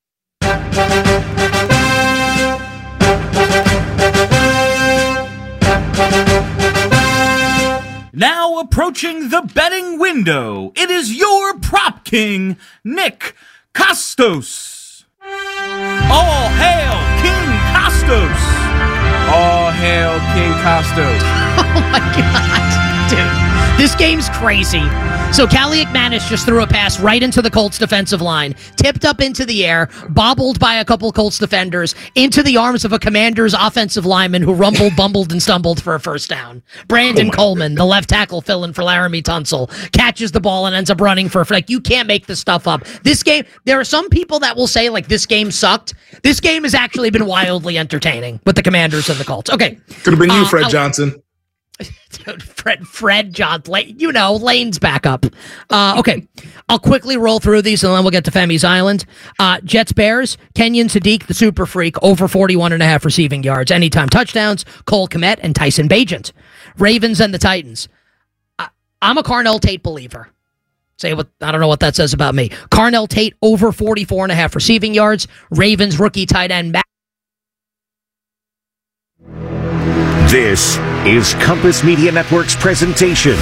Speaker 15: Now approaching the betting window, it is your prop king, Nick Kostos. All hail King Kostos.
Speaker 16: All hail King Kostos.
Speaker 1: Oh my God, dude. This game's crazy. So Callie McManus just threw a pass right into the Colts defensive line, tipped up into the air, bobbled by a couple Colts defenders, into the arms of a Commanders offensive lineman who rumbled, bumbled, and stumbled for a first down. Brandon oh Coleman, the left tackle fill-in for Laramie Tunsil, catches the ball and ends up running for, like, you can't make this stuff up. This game, there are some people that will say, like, this game sucked. This game has actually been wildly entertaining with the Commanders and the Colts. Okay.
Speaker 2: Could have been you,
Speaker 1: uh,
Speaker 2: Fred
Speaker 1: I'll,
Speaker 2: Johnson.
Speaker 1: Dude, Fred, Fred Johnson, you know, Lane's back up. Uh, okay, I'll quickly roll through these and then we'll get to Femi's Island. Uh, Jets Bears, Kenyon Sadiq, the super freak, over forty-one and a half receiving yards, anytime touchdowns, Cole Kmet and Tyson Bagent. Ravens and the Titans. I, I'm a Carnell Tate believer. Say what, I don't know what that says about me. Carnell Tate, over forty-four and a half receiving yards, Ravens rookie tight end back.
Speaker 17: This is Compass Media Network's presentation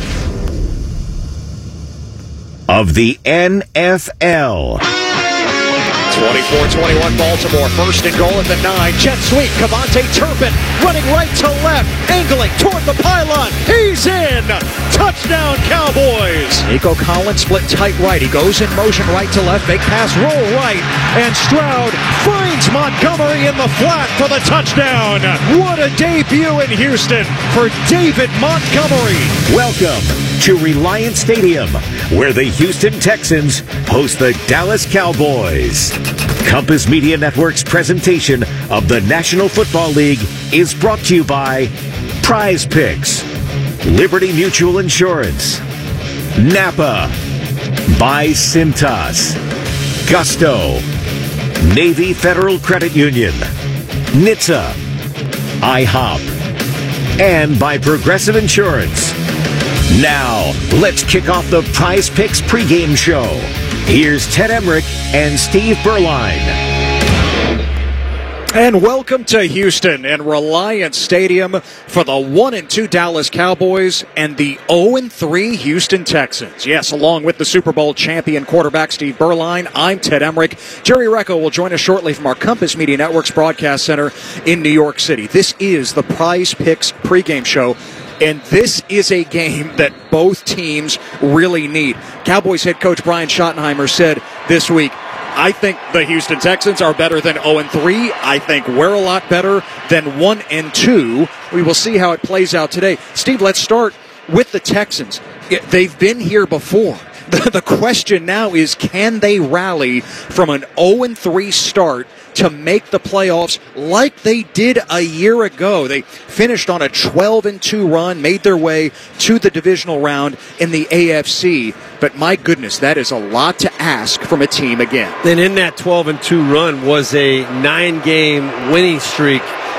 Speaker 17: of the N F L.
Speaker 18: twenty-four twenty-one Baltimore, first and goal at the nine. Jet sweep, Cavante Turpin running right to left, angling toward the pylon. He's in! Touchdown, Cowboys! Nico Collins split tight right. He goes in motion right to left. Fake pass, roll right. And Stroud finds Montgomery in the flat for the touchdown. What a debut in Houston for David Montgomery.
Speaker 17: Welcome to Reliant Stadium, where the Houston Texans host the Dallas Cowboys. Compass Media Network's presentation of the National Football League is brought to you by Prize Picks, Liberty Mutual Insurance, Napa, by Cintas, Gusto, Navy Federal Credit Union, N H T S A, I HOP, and by Progressive Insurance. Now, let's kick off the Prize Picks pregame show. Here's Ted Emmerich and Steve Berline.
Speaker 18: And welcome to Houston and Reliant Stadium for the one and two Dallas Cowboys and the oh and three Houston Texans. Yes, along with the Super Bowl champion quarterback Steve Berline, I'm Ted Emmerich. Jerry Recco will join us shortly from our Compass Media Network's broadcast center in New York City. This is the Prize Picks pregame show. And this is a game that both teams really need. Cowboys head coach Brian Schottenheimer said this week, I think the Houston Texans are better than oh and three. I think we're a lot better than one and two. We will see how it plays out today. Steve, let's start with the Texans. They've been here before. The question now is, can they rally from an oh and three start to make the playoffs like they did a year ago? They finished on a twelve and two run, made their way to the divisional round in the A F C. But my goodness, that is a lot to ask from a team again.
Speaker 16: And in that twelve and two run was a nine-game winning streak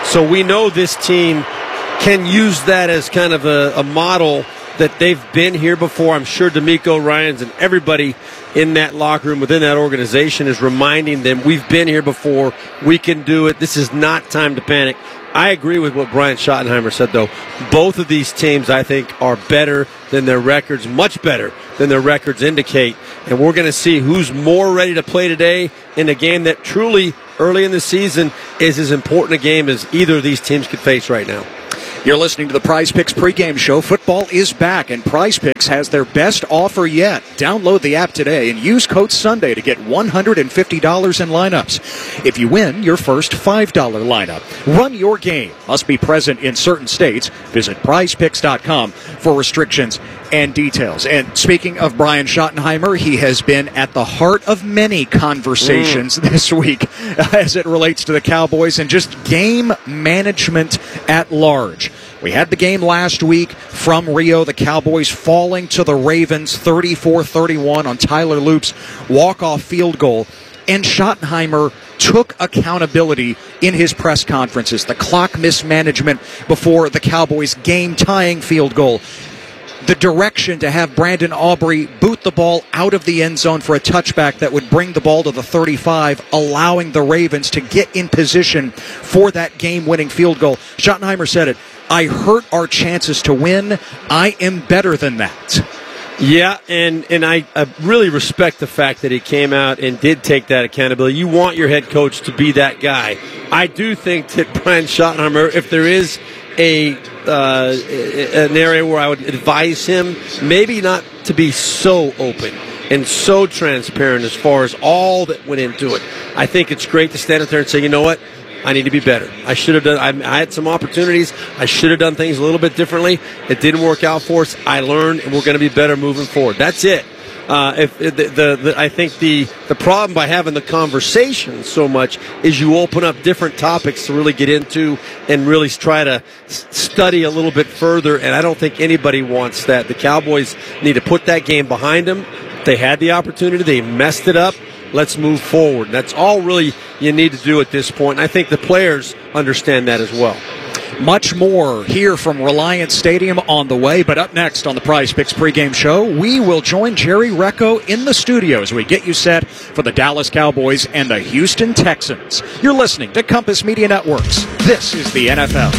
Speaker 19: So we know this team can use that as kind of a, a model that they've been here before. I'm sure D'Amico Ryans and everybody in that locker room within that organization is reminding them, we've been here before, we can do it, this is not time to panic. I agree with what Brian Schottenheimer said, though. Both of these teams, I think, are better than their records, much better than their records indicate. And we're going to see who's more ready to play today in a game that truly, early in the season, is as important a game as either of these teams could face right now.
Speaker 18: You're listening to the Prize Picks pregame show. Football is back, and Prize Picks has their best offer yet. Download the app today and use code Sunday to get one hundred fifty dollars in lineups. If you win your first five dollars lineup, run your game. Must be present in certain states. Visit prize picks dot com for restrictions and details. And speaking of Brian Schottenheimer, he has been at the heart of many conversations mm. this week as it relates to the Cowboys and just game management at large. We had the game last week from Rio, the Cowboys falling to the Ravens thirty-four thirty-one on Tyler Loop's walk-off field goal. And Schottenheimer took accountability in his press conferences. The clock mismanagement before the Cowboys' game-tying field goal. The direction to have Brandon Aubrey boot the ball out of the end zone for a touchback that would bring the ball to the thirty-five, allowing the Ravens to get in position for that game-winning field goal. Schottenheimer said it, I hurt our chances to win. I am better than that.
Speaker 19: Yeah, and, and I, I really respect the fact that he came out and did take that accountability. You want your head coach to be that guy. I do think that Brian Schottenheimer, if there is a uh, an area where I would advise him maybe not to be so open and so transparent as far as all that went into it. I think it's great to stand up there and say, you know what, I need to be better. I should have done, I, I had some opportunities. I should have done things a little bit differently. It didn't work out for us. I learned, and we're going to be better moving forward. That's it. Uh, if the, the, the I think the the problem by having the conversation so much is you open up different topics to really get into and really try to s- study a little bit further. And I don't think anybody wants that. The Cowboys need to put that game behind them. They had the opportunity. They messed it up. Let's move forward. That's all really you need to do at this point. And I think the players understand that as well.
Speaker 18: Much more here from Reliance Stadium on the way, but up next on the Prize Picks pregame show, we will join Jerry Recco in the studio as we get you set for the Dallas Cowboys and the Houston Texans. You're listening to Compass Media Networks. This is the N F L.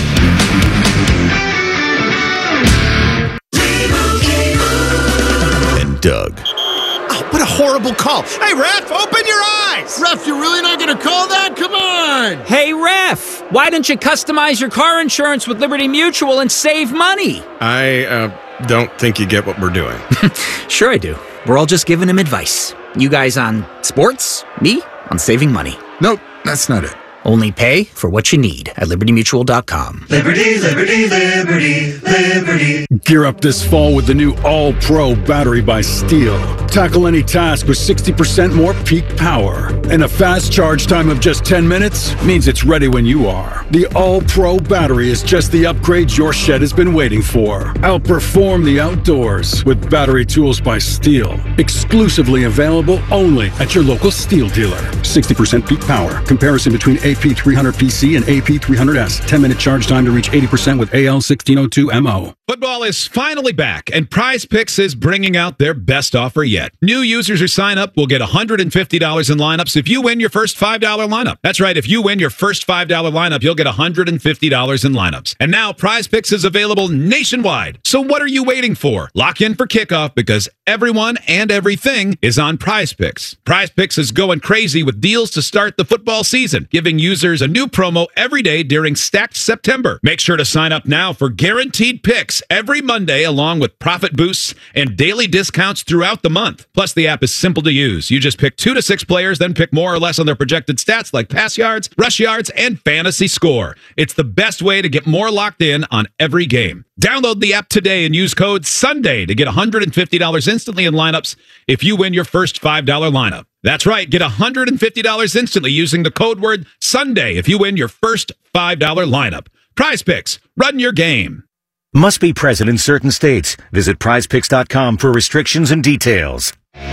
Speaker 17: And Doug.
Speaker 3: Oh, what a horrible call. Hey, ref, open your eyes. Ref, you're really not going to call that? Come on.
Speaker 20: Hey, ref, why don't you customize your car insurance with Liberty Mutual and save money?
Speaker 5: I uh, don't think you get what we're doing.
Speaker 20: Sure I do. We're all just giving him advice. You guys on sports, me on saving money.
Speaker 5: Nope, that's not it.
Speaker 20: Only pay for what you need at liberty mutual dot com.
Speaker 21: Liberty, liberty, liberty, liberty.
Speaker 3: Gear up this fall with the new All-Pro battery by Steel. Tackle any task with sixty percent more peak power. And a fast charge time of just ten minutes means it's ready when you are. The All-Pro battery is just the upgrade your shed has been waiting for. Outperform the outdoors with battery tools by Steel. Exclusively available only at your local Steel dealer. sixty percent peak power. Comparison between A P three hundred P C and A P three hundred S. ten minute charge time to reach eighty percent with A L sixteen oh two M O.
Speaker 12: Football is finally back, and Prize Picks is bringing out their best offer yet. New users who sign up will get one hundred fifty dollars in lineups if you win your first five dollars lineup. That's right, if you win your first five dollars lineup, you'll get one hundred fifty dollars in lineups. And now Prize Picks is available nationwide. So what are you waiting for? Lock in for kickoff because everyone and everything is on Prize Picks. Prize Picks is going crazy with deals to start the football season, giving users a new promo every day during Stacked September. Make sure to sign up now for guaranteed picks every Monday, along with profit boosts and daily discounts throughout the month. Plus, the app is simple to use. You just pick two to six players, then pick more or less on their projected stats like pass yards, rush yards, and fantasy score. It's the best way to get more locked in on every game. Download the app today and use code SUNDAY to get one hundred fifty dollars instantly in lineups if you win your first five dollars lineup. That's right, get one hundred fifty dollars instantly using the code word SUNDAY if you win your first five dollars lineup. Prize Picks, run your game.
Speaker 17: Must be present in certain states. Visit prize picks dot com for restrictions and details. All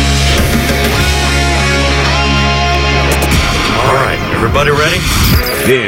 Speaker 17: right, everybody ready? This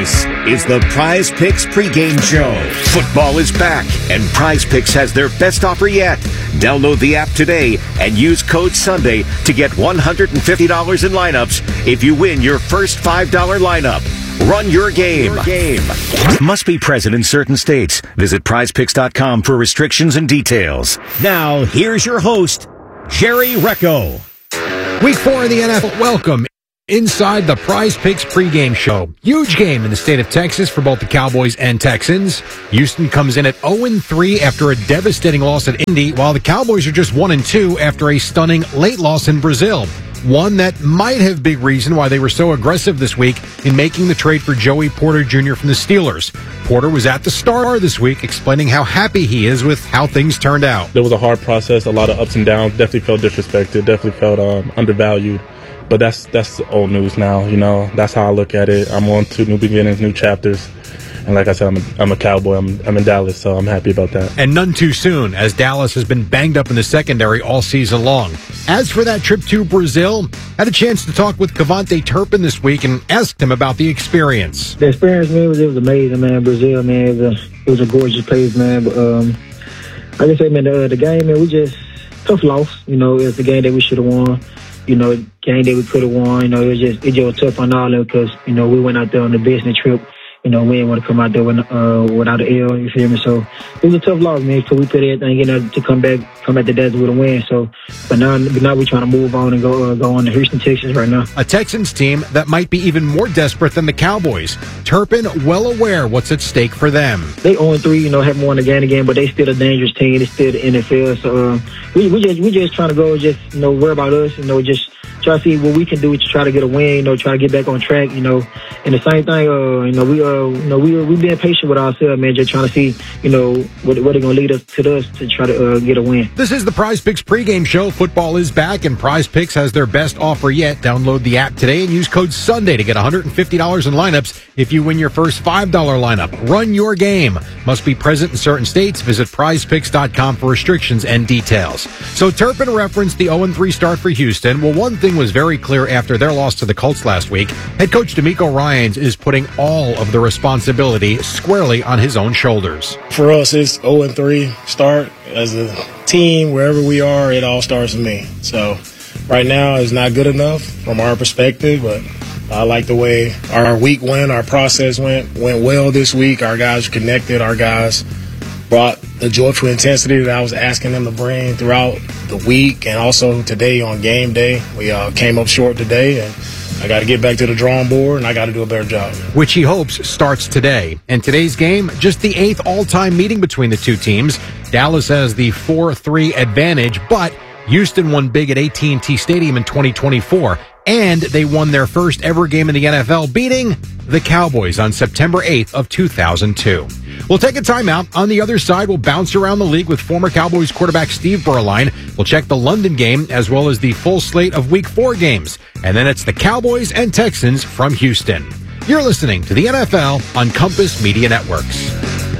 Speaker 17: is the Prize Picks pregame show. Football is back, and Prize Picks has their best offer yet. Download the app today and use code Sunday to get one hundred fifty dollars in lineups if you win your first five dollar lineup. Run your game. Your game. Must be present in certain states. Visit prize picks dot com for restrictions and details.
Speaker 4: Now, here's your host, Jerry Recco.
Speaker 22: Week four of the N F L. Welcome inside the Prize Picks pregame show. Huge game in the state of Texas for both the Cowboys and Texans. Houston comes in at oh and three after a devastating loss at Indy, while the Cowboys are just one and two after a stunning late loss in Brazil. One that might have big reason why they were so aggressive this week in making the trade for Joey Porter Junior from the Steelers. Porter was at the Star this week explaining how happy he is with how things turned out.
Speaker 23: There was a hard process, a lot of ups and downs, definitely felt disrespected, definitely felt um, undervalued. But that's that's old news now, you know. That's how I look at it. I'm on to new beginnings, new chapters. And like I said, I'm a, I'm a Cowboy. I'm, I'm in Dallas, so I'm happy about that.
Speaker 22: And none too soon, as Dallas has been banged up in the secondary all season long. As for that trip to Brazil, had a chance to talk with Cavante Turpin this week and asked him about the experience.
Speaker 24: The experience, man, was, it was amazing, man. Brazil, man, it was a, it was a gorgeous place, man. But um, like I said, man, the, the game, man, we just, tough loss. You know, it was the game that we should have won. You know, game that we could have won. You know, it was just, it just was tough on all of it because, you know, we went out there on the business trip. You know, we didn't want to come out there with, uh, without an L, you feel me? So it was a tough loss, man, because we put everything in there to come back, come back to Dallas with a win. So, but now, but now we're trying to move on and go uh, go on to Houston, Texas right now.
Speaker 22: A Texans team that might be even more desperate than the Cowboys. Turpin well aware what's at stake for them.
Speaker 24: They oh and three, you know, haven't won the game again, but they still a dangerous team. They still the N F L. So um, we we just we just trying to go, just you know, worry about us, you know, just try to see what we can do to try to get a win, you know, try to get back on track, you know. And the same thing, uh, you know, we uh, you know, we we being patient with ourselves, man, just trying to see, you know, what what they're gonna lead us to us to try to uh, get a win.
Speaker 22: This is the Prize Picks pregame show. Football is back, and Prize Picks has their best offer yet. Download the app today and use code Sunday to get one hundred fifty dollars in lineups if you win your first five dollar lineup. Run your game. Must be present in certain states. Visit prize picks dot com for restrictions and details. So Turpin referenced the oh and three start for Houston. Well, one thing was very clear after their loss to the Colts last week. Head coach DeMeco Ryans is putting all of the responsibility squarely on his own shoulders.
Speaker 25: For us, it's oh and three start. As a team, wherever we are, it all starts with me. So right now it's not good enough from our perspective, but I like the way our week went, our process went, went well this week. Our guys are connected. Our guys brought the joyful intensity that I was asking them to bring throughout the week and also today on game day. We uh, came up short today, and I got to get back to the drawing board, and I got to do a better job.
Speaker 22: Which he hopes starts today. And today's game, just the eighth all-time meeting between the two teams. Dallas has the four three advantage, but Houston won big at A T and T Stadium in twenty twenty-four, and they won their first ever game in the N F L, beating the Cowboys on September eighth of two thousand two. We'll take a timeout. On the other side, we'll bounce around the league with former Cowboys quarterback Steve Berline. We'll check the London game as well as the full slate of Week four games. And then it's the Cowboys and Texans from Houston. You're listening to the N F L on Compass Media Networks.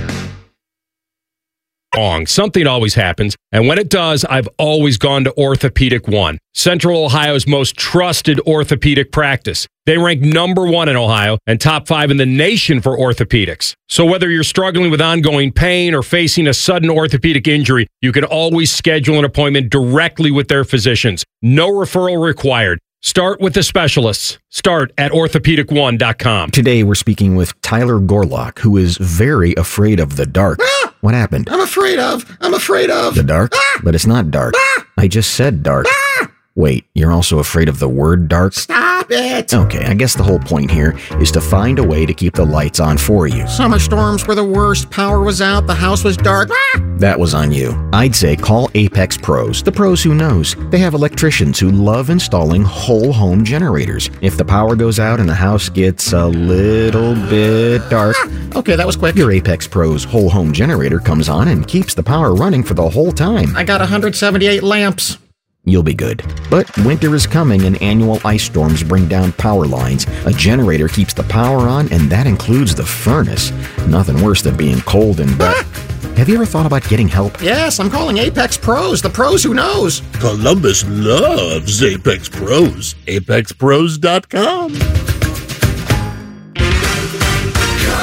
Speaker 26: Wrong. Something always happens, and when it does, I've always gone to Orthopedic One, Central Ohio's most trusted orthopedic practice. They rank number one in Ohio and top five in the nation for orthopedics. So whether you're struggling with ongoing pain or facing a sudden orthopedic injury, you can always schedule an appointment directly with their physicians. No referral required. Start with the specialists. Start at orthopedic one dot com.
Speaker 27: Today, we're speaking with Tyler Gorlock, who is very afraid of the dark.
Speaker 28: Ah!
Speaker 27: What happened?
Speaker 28: I'm afraid of. I'm afraid of.
Speaker 27: The dark?
Speaker 28: Ah!
Speaker 27: But it's not dark.
Speaker 28: Ah!
Speaker 27: I just said dark.
Speaker 28: Ah!
Speaker 27: Wait, you're also afraid of the word dark?
Speaker 28: Stop it.
Speaker 27: Okay, I guess the whole point here is to find a way to keep the lights on for you.
Speaker 28: Summer storms were the worst. Power was out. The house was dark. Ah!
Speaker 27: That was on you. I'd say call Apex Pros, the pros who knows. They have electricians who love installing whole home generators. If the power goes out and the house gets a little bit dark,
Speaker 28: ah! Okay, that was quick.
Speaker 27: Your Apex Pros whole home generator comes on and keeps the power running for the whole time.
Speaker 28: I got one hundred seventy-eight lamps.
Speaker 27: You'll be good. But winter is coming and annual ice storms bring down power lines. A generator keeps the power on, and that includes the furnace. Nothing worse than being cold and wet. Have you ever thought about getting help?
Speaker 28: Yes, I'm calling Apex Pros, the pros who knows.
Speaker 29: Columbus loves Apex Pros. apex pros dot com.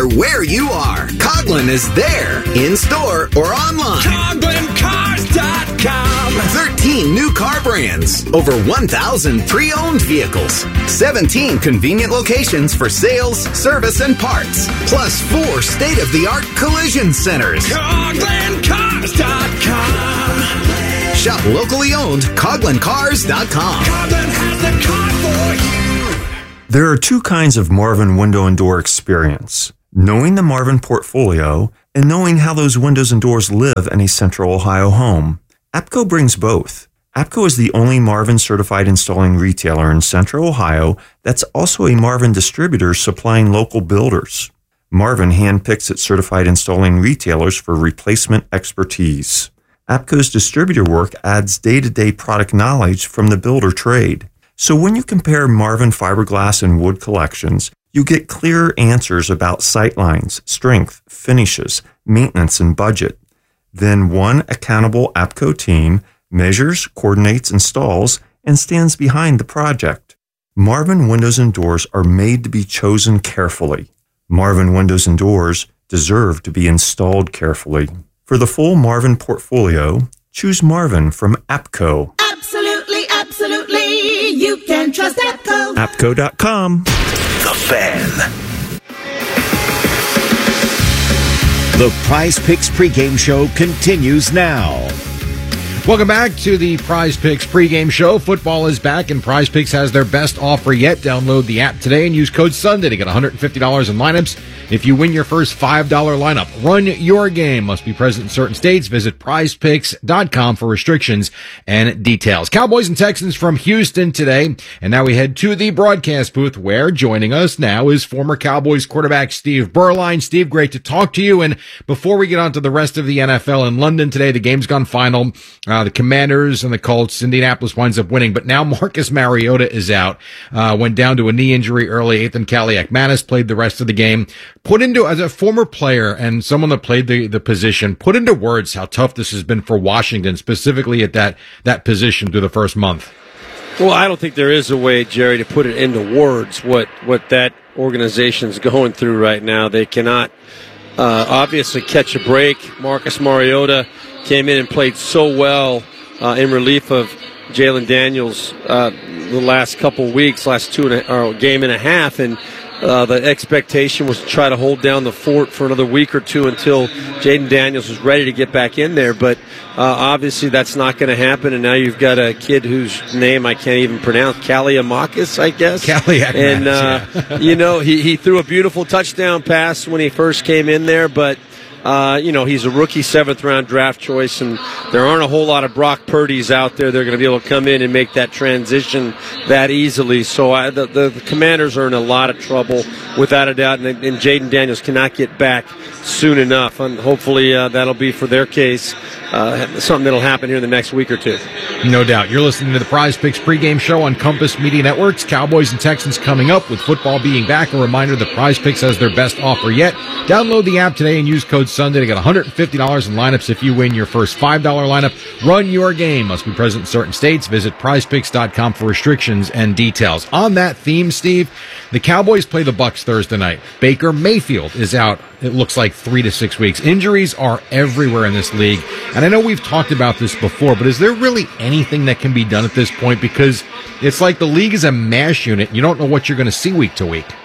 Speaker 6: matter where you are, Coughlin is there, in-store or online. Coughlin Cars dot com. thirteen new car brands, over one thousand pre-owned vehicles, seventeen convenient locations for sales, service, and parts, plus four state-of-the-art collision centers. Coughlin Cars dot com. Shop locally owned, Coughlin Cars dot com. Coughlin has the car for you.
Speaker 7: There are two kinds of Marvin window and door experience. Knowing the Marvin portfolio and knowing how those windows and doors live in a Central Ohio home. APCO brings both. APCO is the only Marvin certified installing retailer in Central Ohio that's also a Marvin distributor supplying local builders. Marvin handpicks its certified installing retailers for replacement expertise. APCO's distributor work adds day-to-day product knowledge from the builder trade. So when you compare Marvin fiberglass and wood collections, you get clearer answers about sightlines, strength, finishes, maintenance, and budget. Then one accountable APCO team measures, coordinates, installs, and stands behind the project. Marvin windows and doors are made to be chosen carefully. Marvin windows and doors deserve to be installed carefully. For the full Marvin portfolio, choose Marvin from APCO.
Speaker 21: Absolutely, absolutely. You can trust APCO.
Speaker 7: APCO dot com.
Speaker 17: The Fan. The Prize Picks pregame show continues now.
Speaker 22: Welcome back to the Prize Picks pregame show. Football is back, and Prize Picks has their best offer yet. Download the app today and use code Sunday to get one hundred fifty dollars in lineups if you win your first five dollars lineup. Run your game. Must be present in certain states. Visit prize picks dot com for restrictions and details. Cowboys and Texans from Houston today. And now we head to the broadcast booth where joining us now is former Cowboys quarterback Steve Berline. Steve, great to talk to you. And before we get on to the rest of the N F L in London today, the game's gone final. Uh, the Commanders and the Colts, Indianapolis winds up winning, but now Marcus Mariota is out. Uh, went down to a knee injury early. Ethan Kaliak-Manis played the rest of the game. Put into, as a former player and someone that played the, the position, put into words how tough this has been for Washington, specifically at that, that position through the first month.
Speaker 19: Well, I don't think there is a way, Jerry, to put it into words what, what that organization's going through right now. They cannot uh, obviously catch a break. Marcus Mariota came in and played so well uh, in relief of Jalen Daniels uh, the last couple weeks, last two and a, or game and a half, and uh, the expectation was to try to hold down the fort for another week or two until Jaden Daniels was ready to get back in there. But uh, obviously that's not going to happen, and now you've got a kid whose name I can't even pronounce, Kaliamakis, I guess.
Speaker 22: Kaliak,
Speaker 19: and uh,
Speaker 22: yeah.
Speaker 19: you know he he threw a beautiful touchdown pass when he first came in there, but. Uh, you know, he's a rookie seventh-round draft choice, and there aren't a whole lot of Brock Purdy's out there. They're going to be able to come in and make that transition that easily. So I, the, the, the Commanders are in a lot of trouble, without a doubt, and, and Jaden Daniels cannot get back soon enough. And hopefully uh, that'll be, for their case, uh, something that'll happen here in the next week or two.
Speaker 22: No doubt. You're listening to the Prize Picks pregame show on Compass Media Networks. Cowboys and Texans coming up with football being back. A reminder, the Prize Picks has their best offer yet. Download the app today and use code Sunday to get one hundred fifty dollars in lineups if you win your first five dollars lineup. Run your game. Must be present in certain states. Visit prize picks dot com for restrictions and details. On that theme, Steve, the Cowboys play the Bucs Thursday night. Baker Mayfield is out, it looks like, three to six weeks. Injuries are everywhere in this league. And I know we've talked about this before, but is there really anything that can be done at this point? Because it's like the league is a mash unit. You don't know what you're going to see week to week.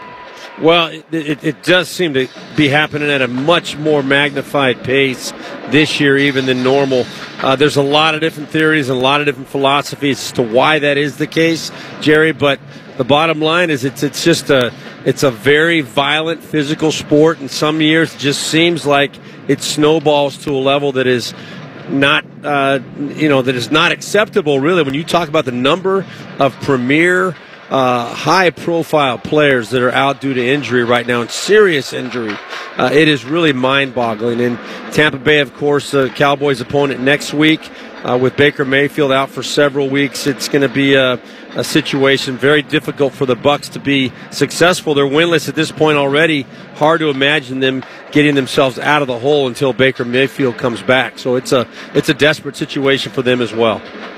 Speaker 19: Well, it, it, it does seem to be happening at a much more magnified pace this year even than normal. Uh, there's a lot of different theories and a lot of different philosophies as to why that is the case, Jerry, but the bottom line is it's it's just a it's a very violent physical sport, and some years it just seems like it snowballs to a level that is not uh, you know that is not acceptable, really, when you talk about the number of premier Uh, high-profile players that are out due to injury right now, and serious injury. Uh, it is really mind-boggling. And Tampa Bay, of course, the Cowboys' opponent next week, uh, with Baker Mayfield out for several weeks. It's going to be a, a situation very difficult for the Bucs to be successful. They're winless at this point already. Hard to imagine them getting themselves out of the hole until Baker Mayfield comes back. So it's a it's a desperate situation for them as well.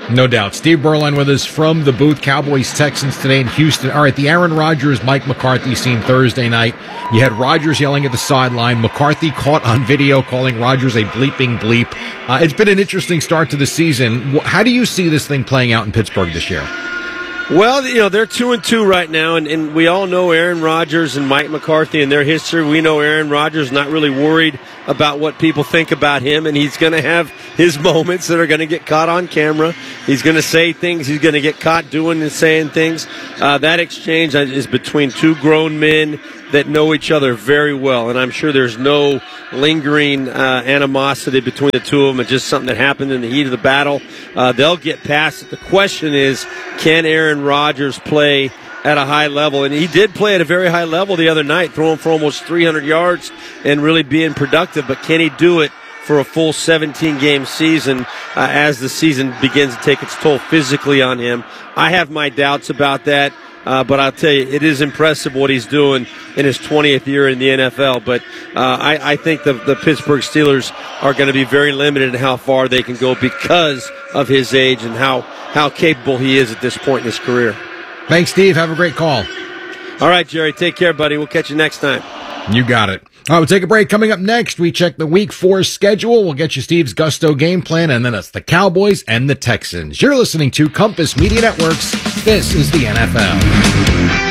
Speaker 22: No doubt. Steve Berline with us from the booth. Cowboys, Texans today in Houston. All right, the Aaron Rodgers, Mike McCarthy scene Thursday night. You had Rodgers yelling at the sideline. McCarthy caught on video calling Rodgers a bleeping bleep. Uh, it's been an interesting start to the season. How do you see this thing playing out in Pittsburgh this year?
Speaker 19: Well, you know, they're two and two right now, and, and we all know Aaron Rodgers and Mike McCarthy and their history. We know Aaron Rodgers not really worried about what people think about him, and he's going to have his moments that are going to get caught on camera. He's going to say things. He's going to get caught doing and saying things. Uh, that exchange is between two grown men that know each other very well, and I'm sure there's no lingering uh, animosity between the two of them. It's just something that happened in the heat of the battle. Uh, they'll get past it. The question is, can Aaron Rodgers play at a high level? And he did play at a very high level the other night, throwing for almost three hundred yards and really being productive, but can he do it for a full seventeen-game season uh, as the season begins to take its toll physically on him? I have my doubts about that. Uh, but I'll tell you, it is impressive what he's doing in his twentieth year in the N F L. But uh, I, I think the, the Pittsburgh Steelers are going to be very limited in how far they can go because of his age and how, how capable he is at this point in his career.
Speaker 22: Thanks, Steve. Have a great call.
Speaker 19: All right, Jerry. Take care, buddy. We'll catch you next time.
Speaker 22: You got it. All right, we'll take a break. Coming up next, we check the week four schedule. We'll get you Steve's Gusto game plan, and then it's the Cowboys and the Texans. You're listening to Compass Media Networks. This is the N F L.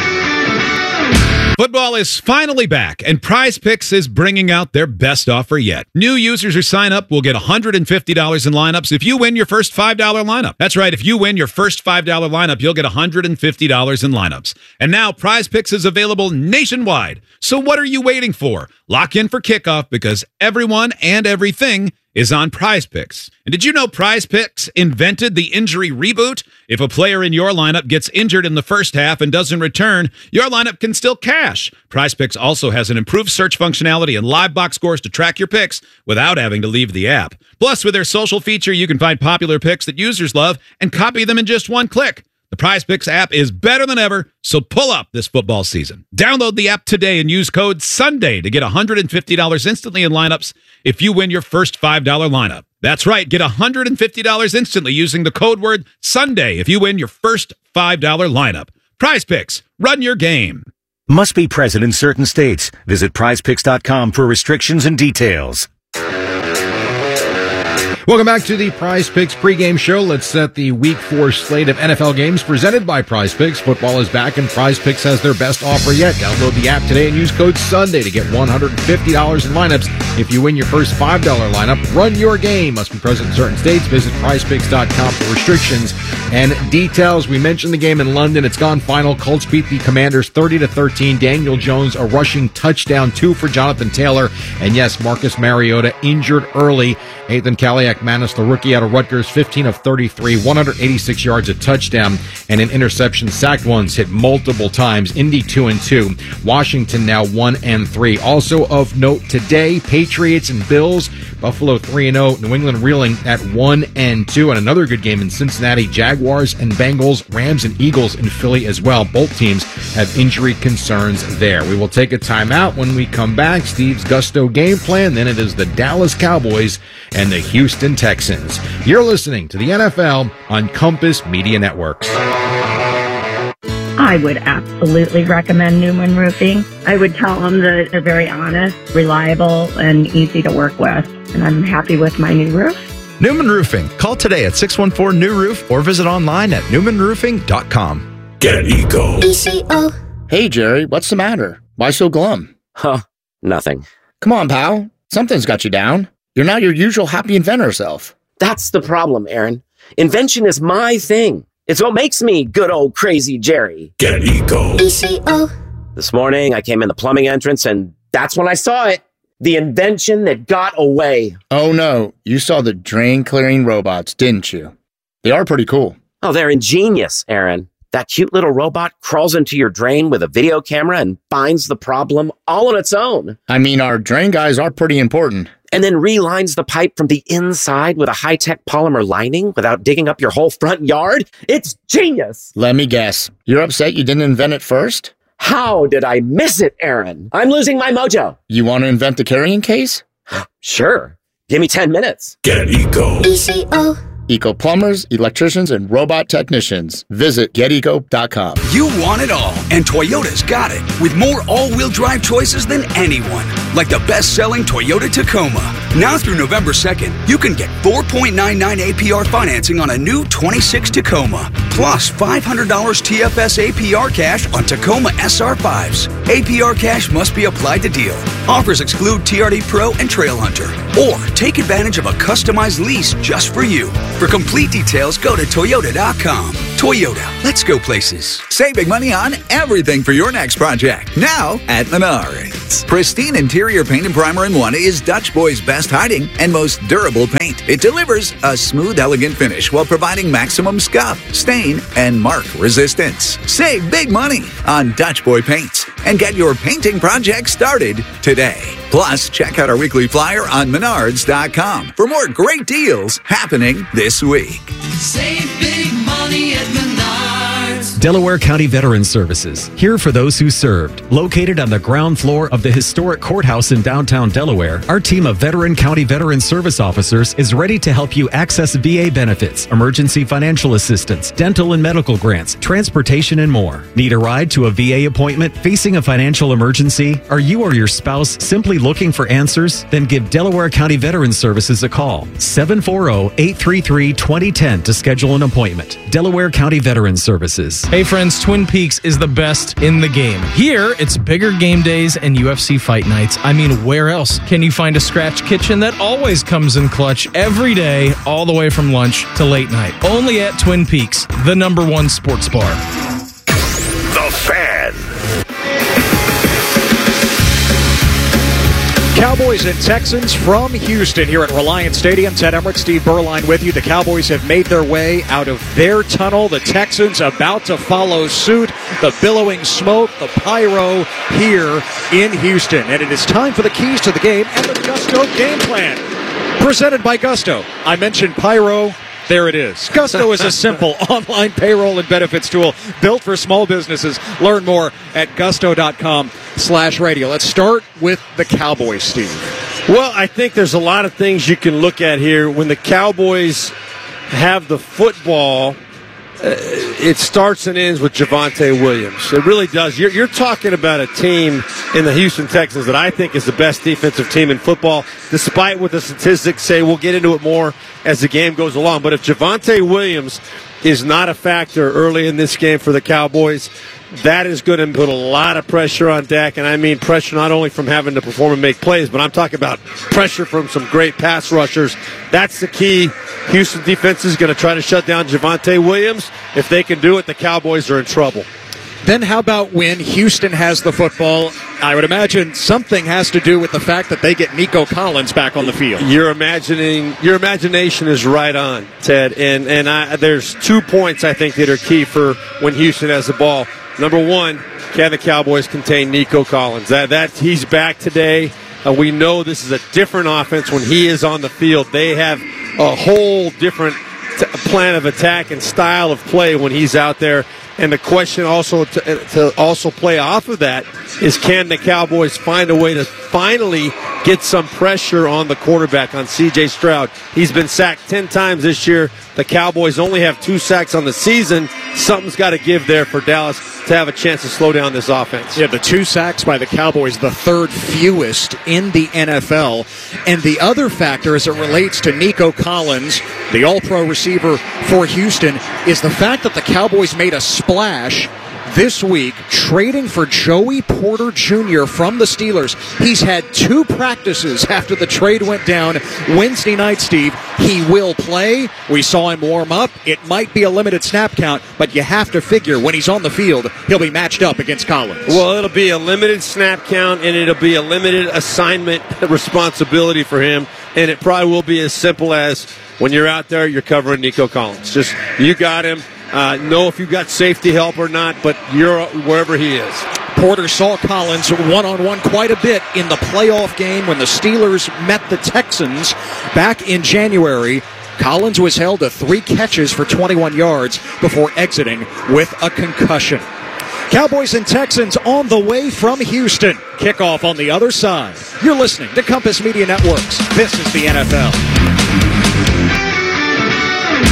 Speaker 1: Football is finally back, and Prize Picks is bringing out their best offer yet. New users who sign up will get one hundred fifty dollars in lineups if you win your first five dollar lineup. That's right, if you win your first five dollar lineup, you'll get one hundred fifty dollars in lineups. And now Prize Picks is available nationwide. So what are you waiting for? Lock in for kickoff because everyone and everything is on Prize Picks. And did you know Prize Picks invented the injury reboot? If a player in your lineup gets injured in the first half and doesn't return, your lineup can still cash. Prize Picks also has an improved search functionality and live box scores to track your picks without having to leave the app. Plus, with their social feature, you can find popular picks that users love and copy them in just one click. The Prize Picks app is better than ever, so pull up this football season. Download the app today and use code SUNDAY to get one hundred fifty dollars instantly in lineups if you win your first five dollar lineup. That's right, get one hundred fifty dollars instantly using the code word SUNDAY if you win your first five dollar lineup. Prize Picks, run your game.
Speaker 17: Must be present in certain states. Visit prize picks dot com for restrictions and details.
Speaker 22: Welcome back to the Prize Picks pregame show. Let's set the week four slate of N F L games presented by Prize Picks. Football is back and Prize Picks has their best offer yet. Download the app today and use code SUNDAY to get one hundred fifty dollars in lineups if you win your first five dollar lineup. Run your game. Must be present in certain states. Visit prize picks dot com for restrictions and details. We mentioned the game in London. It's gone final. Colts beat the Commanders thirty to thirteen. Daniel Jones, a rushing touchdown, two for Jonathan Taylor. And yes, Marcus Mariota injured early. Ethan Kaliak-Manis, the rookie out of Rutgers, fifteen of thirty-three, one hundred eighty-six yards, a touchdown, and an interception. Sacked once, hit multiple times. Indy two and two. Washington now one and three. Also of note today, Patriots and Bills. Buffalo three and oh. New England reeling at one and two. And another good game in Cincinnati. Jaguars and Bengals. Rams and Eagles in Philly as well. Both teams have injury concerns there. We will take a timeout. When we come back, Steve's Gusto game plan. Then it is the Dallas Cowboys and the Houston Texans. You're listening to the N F L on Compass Media Networks.
Speaker 2: I would absolutely recommend Newman Roofing. I would tell them that they're very honest, reliable, and easy to work with. And I'm happy with my new roof.
Speaker 8: Newman Roofing. Call today at six one four, N E W roof or visit online at newman roofing dot com.
Speaker 29: Get Eco.
Speaker 9: E C O.
Speaker 10: Hey, Jerry, what's the matter? Why so glum?
Speaker 9: Huh, nothing.
Speaker 10: Come on, pal. Something's got you down. You're not your usual happy inventor self.
Speaker 9: That's the problem, Aaron. Invention is my thing. It's what makes me good old crazy Jerry.
Speaker 29: Get Eco.
Speaker 9: E C O. This morning, I came in the plumbing entrance, and that's when I saw it. The invention that got away.
Speaker 10: Oh, no. You saw the drain-clearing robots, didn't you? They are pretty cool.
Speaker 9: Oh, they're ingenious, Aaron. That cute little robot crawls into your drain with a video camera and finds the problem all on its own.
Speaker 10: I mean, our drain guys are pretty important.
Speaker 9: And then relines the pipe from the inside with a high-tech polymer lining without digging up your whole front yard. It's genius.
Speaker 10: Let me guess. You're upset you didn't invent it first?
Speaker 9: How did I miss it, Aaron? I'm losing my mojo.
Speaker 10: You want to invent the carrying case?
Speaker 9: Sure. Give me ten minutes.
Speaker 29: Get Eco.
Speaker 9: E C O.
Speaker 10: Eco plumbers, electricians, and robot technicians. Visit get eco dot com.
Speaker 3: You want it all, and Toyota's got it. With more all-wheel drive choices than anyone. Like the best-selling Toyota Tacoma. Now through November second, you can get four point nine nine A P R financing on a new twenty-six Tacoma. Plus five hundred dollars T F S A P R cash on Tacoma S R fives. A P R cash must be applied to deal. Offers exclude T R D Pro and Trail Hunter. Or take advantage of a customized lease just for you. For complete details, go to Toyota dot com. Toyota, let's go places.
Speaker 5: Save big money on everything for your next project. Now at Menards. Pristine interior paint and primer in one is Dutch Boy's best hiding and most durable paint. It delivers a smooth, elegant finish while providing maximum scuff, stain, and mark resistance. Save big money on Dutch Boy paints and get your painting project started today. Plus, check out our weekly flyer on Menards dot com for more great deals happening this week.
Speaker 21: Save big money at Menards.
Speaker 11: Delaware County Veterans Services, here for those who served. Located on the ground floor of the historic courthouse in downtown Delaware, our team of veteran county veteran service officers is ready to help you access V A benefits, emergency financial assistance, dental and medical grants, transportation, and more. Need a ride to a V A appointment? Facing a financial emergency? Are you or your spouse simply looking for answers? Then give Delaware County Veterans Services a call. seven four zero, eight three three, two zero one zero to schedule an appointment. Delaware County Veterans Services.
Speaker 13: Hey friends, Twin Peaks is the best in the game. Here, it's bigger game days and U F C fight nights. I mean, where else can you find a scratch kitchen that always comes in clutch every day, all the way from lunch to late night? Only at Twin Peaks, the number one sports bar.
Speaker 17: The Fan.
Speaker 4: Cowboys and Texans from Houston here at Reliant Stadium. Ted Emmerich, Steve Berline with you. The Cowboys have made their way out of their tunnel. The Texans about to follow suit. The billowing smoke, the pyro here in Houston. And it is time for the keys to the game and the Gusto game plan. Presented by Gusto. I mentioned pyro. There it is. Gusto is a simple online payroll and benefits tool built for small businesses. Learn more at gusto dot com slash radio. Let's start with the Cowboys, Steve.
Speaker 19: Well, I think there's a lot of things you can look at here. When the Cowboys have the football, uh, it starts and ends with Javonte Williams. It really does. You're, you're talking about a team in the Houston Texans that I think is the best defensive team in football, despite what the statistics say. We'll get into it more as the game goes along. But if Javonte Williams is not a factor early in this game for the Cowboys, that is going to put a lot of pressure on Dak. And I mean pressure not only from having to perform and make plays, but I'm talking about pressure from some great pass rushers. That's the key. Houston defense is going to try to shut down Javonte Williams. If they can do it, the Cowboys are in trouble.
Speaker 4: Then how about when Houston has the football? I would imagine something has to do with the fact that they get Nico Collins back on the field.
Speaker 19: You're imagining, your imagination is right on, Ted. And and I, there's two points I think that are key for when Houston has the ball. Number one, can the Cowboys contain Nico Collins? That that he's back today. Uh, we know this is a different offense when he is on the field. They have a whole different t- plan of attack and style of play when he's out there. And the question also to, to also play off of that is, can the Cowboys find a way to finally get some pressure on the quarterback, on C J Stroud? He's been sacked ten times this year. The Cowboys only have two sacks on the season. Something's got to give there for Dallas to have a chance to slow down this offense.
Speaker 4: Yeah, the two sacks by the Cowboys, the third fewest in the N F L. And the other factor as it relates to Nico Collins, the all-pro receiver for Houston, is the fact that the Cowboys made a splash this week trading for Joey Porter Junior from the Steelers. He's had two practices after the trade went down Wednesday night, Steve. He will play. We saw him warm up. It might be a limited snap count, but you have to figure when he's on the field, he'll be matched up against Collins.
Speaker 19: Well, it'll be a limited snap count, and it'll be a limited assignment responsibility for him, and it probably will be as simple as when you're out there, you're covering Nico Collins. Just, you got him. Uh, know if you've got safety help or not, but you're wherever he is.
Speaker 4: Porter saw Collins one-on-one quite a bit in the playoff game when the Steelers met the Texans back in January. Collins was held to three catches for twenty-one yards before exiting with a concussion. Cowboys and Texans on the way from Houston. Kickoff on the other side. You're listening to Compass Media Networks. This is the N F L.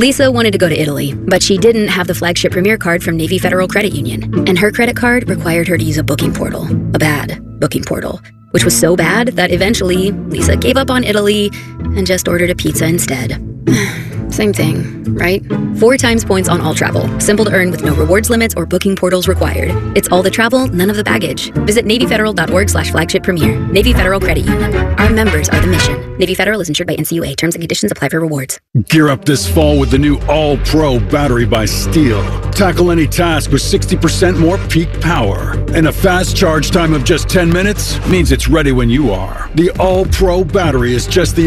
Speaker 12: Lisa wanted to go to Italy, but she didn't have the flagship Premier card from Navy Federal Credit Union, and her credit card required her to use a booking portal, a bad booking portal, which was so bad that eventually Lisa gave up on Italy and just ordered a pizza instead. Same thing, right? Four times points on all travel. Simple to earn with no rewards limits or booking portals required. It's all the travel, none of the baggage. Visit NavyFederal.org slash flagship premier. Navy Federal Credit Union. Our members are the mission. Navy Federal is insured by N C U A. Terms and conditions apply for rewards.
Speaker 14: Gear up this fall with the new All-Pro battery by Steel. Tackle any task with sixty percent more peak power. And a fast charge time of just ten minutes means it's ready when you are. The All-Pro battery is just the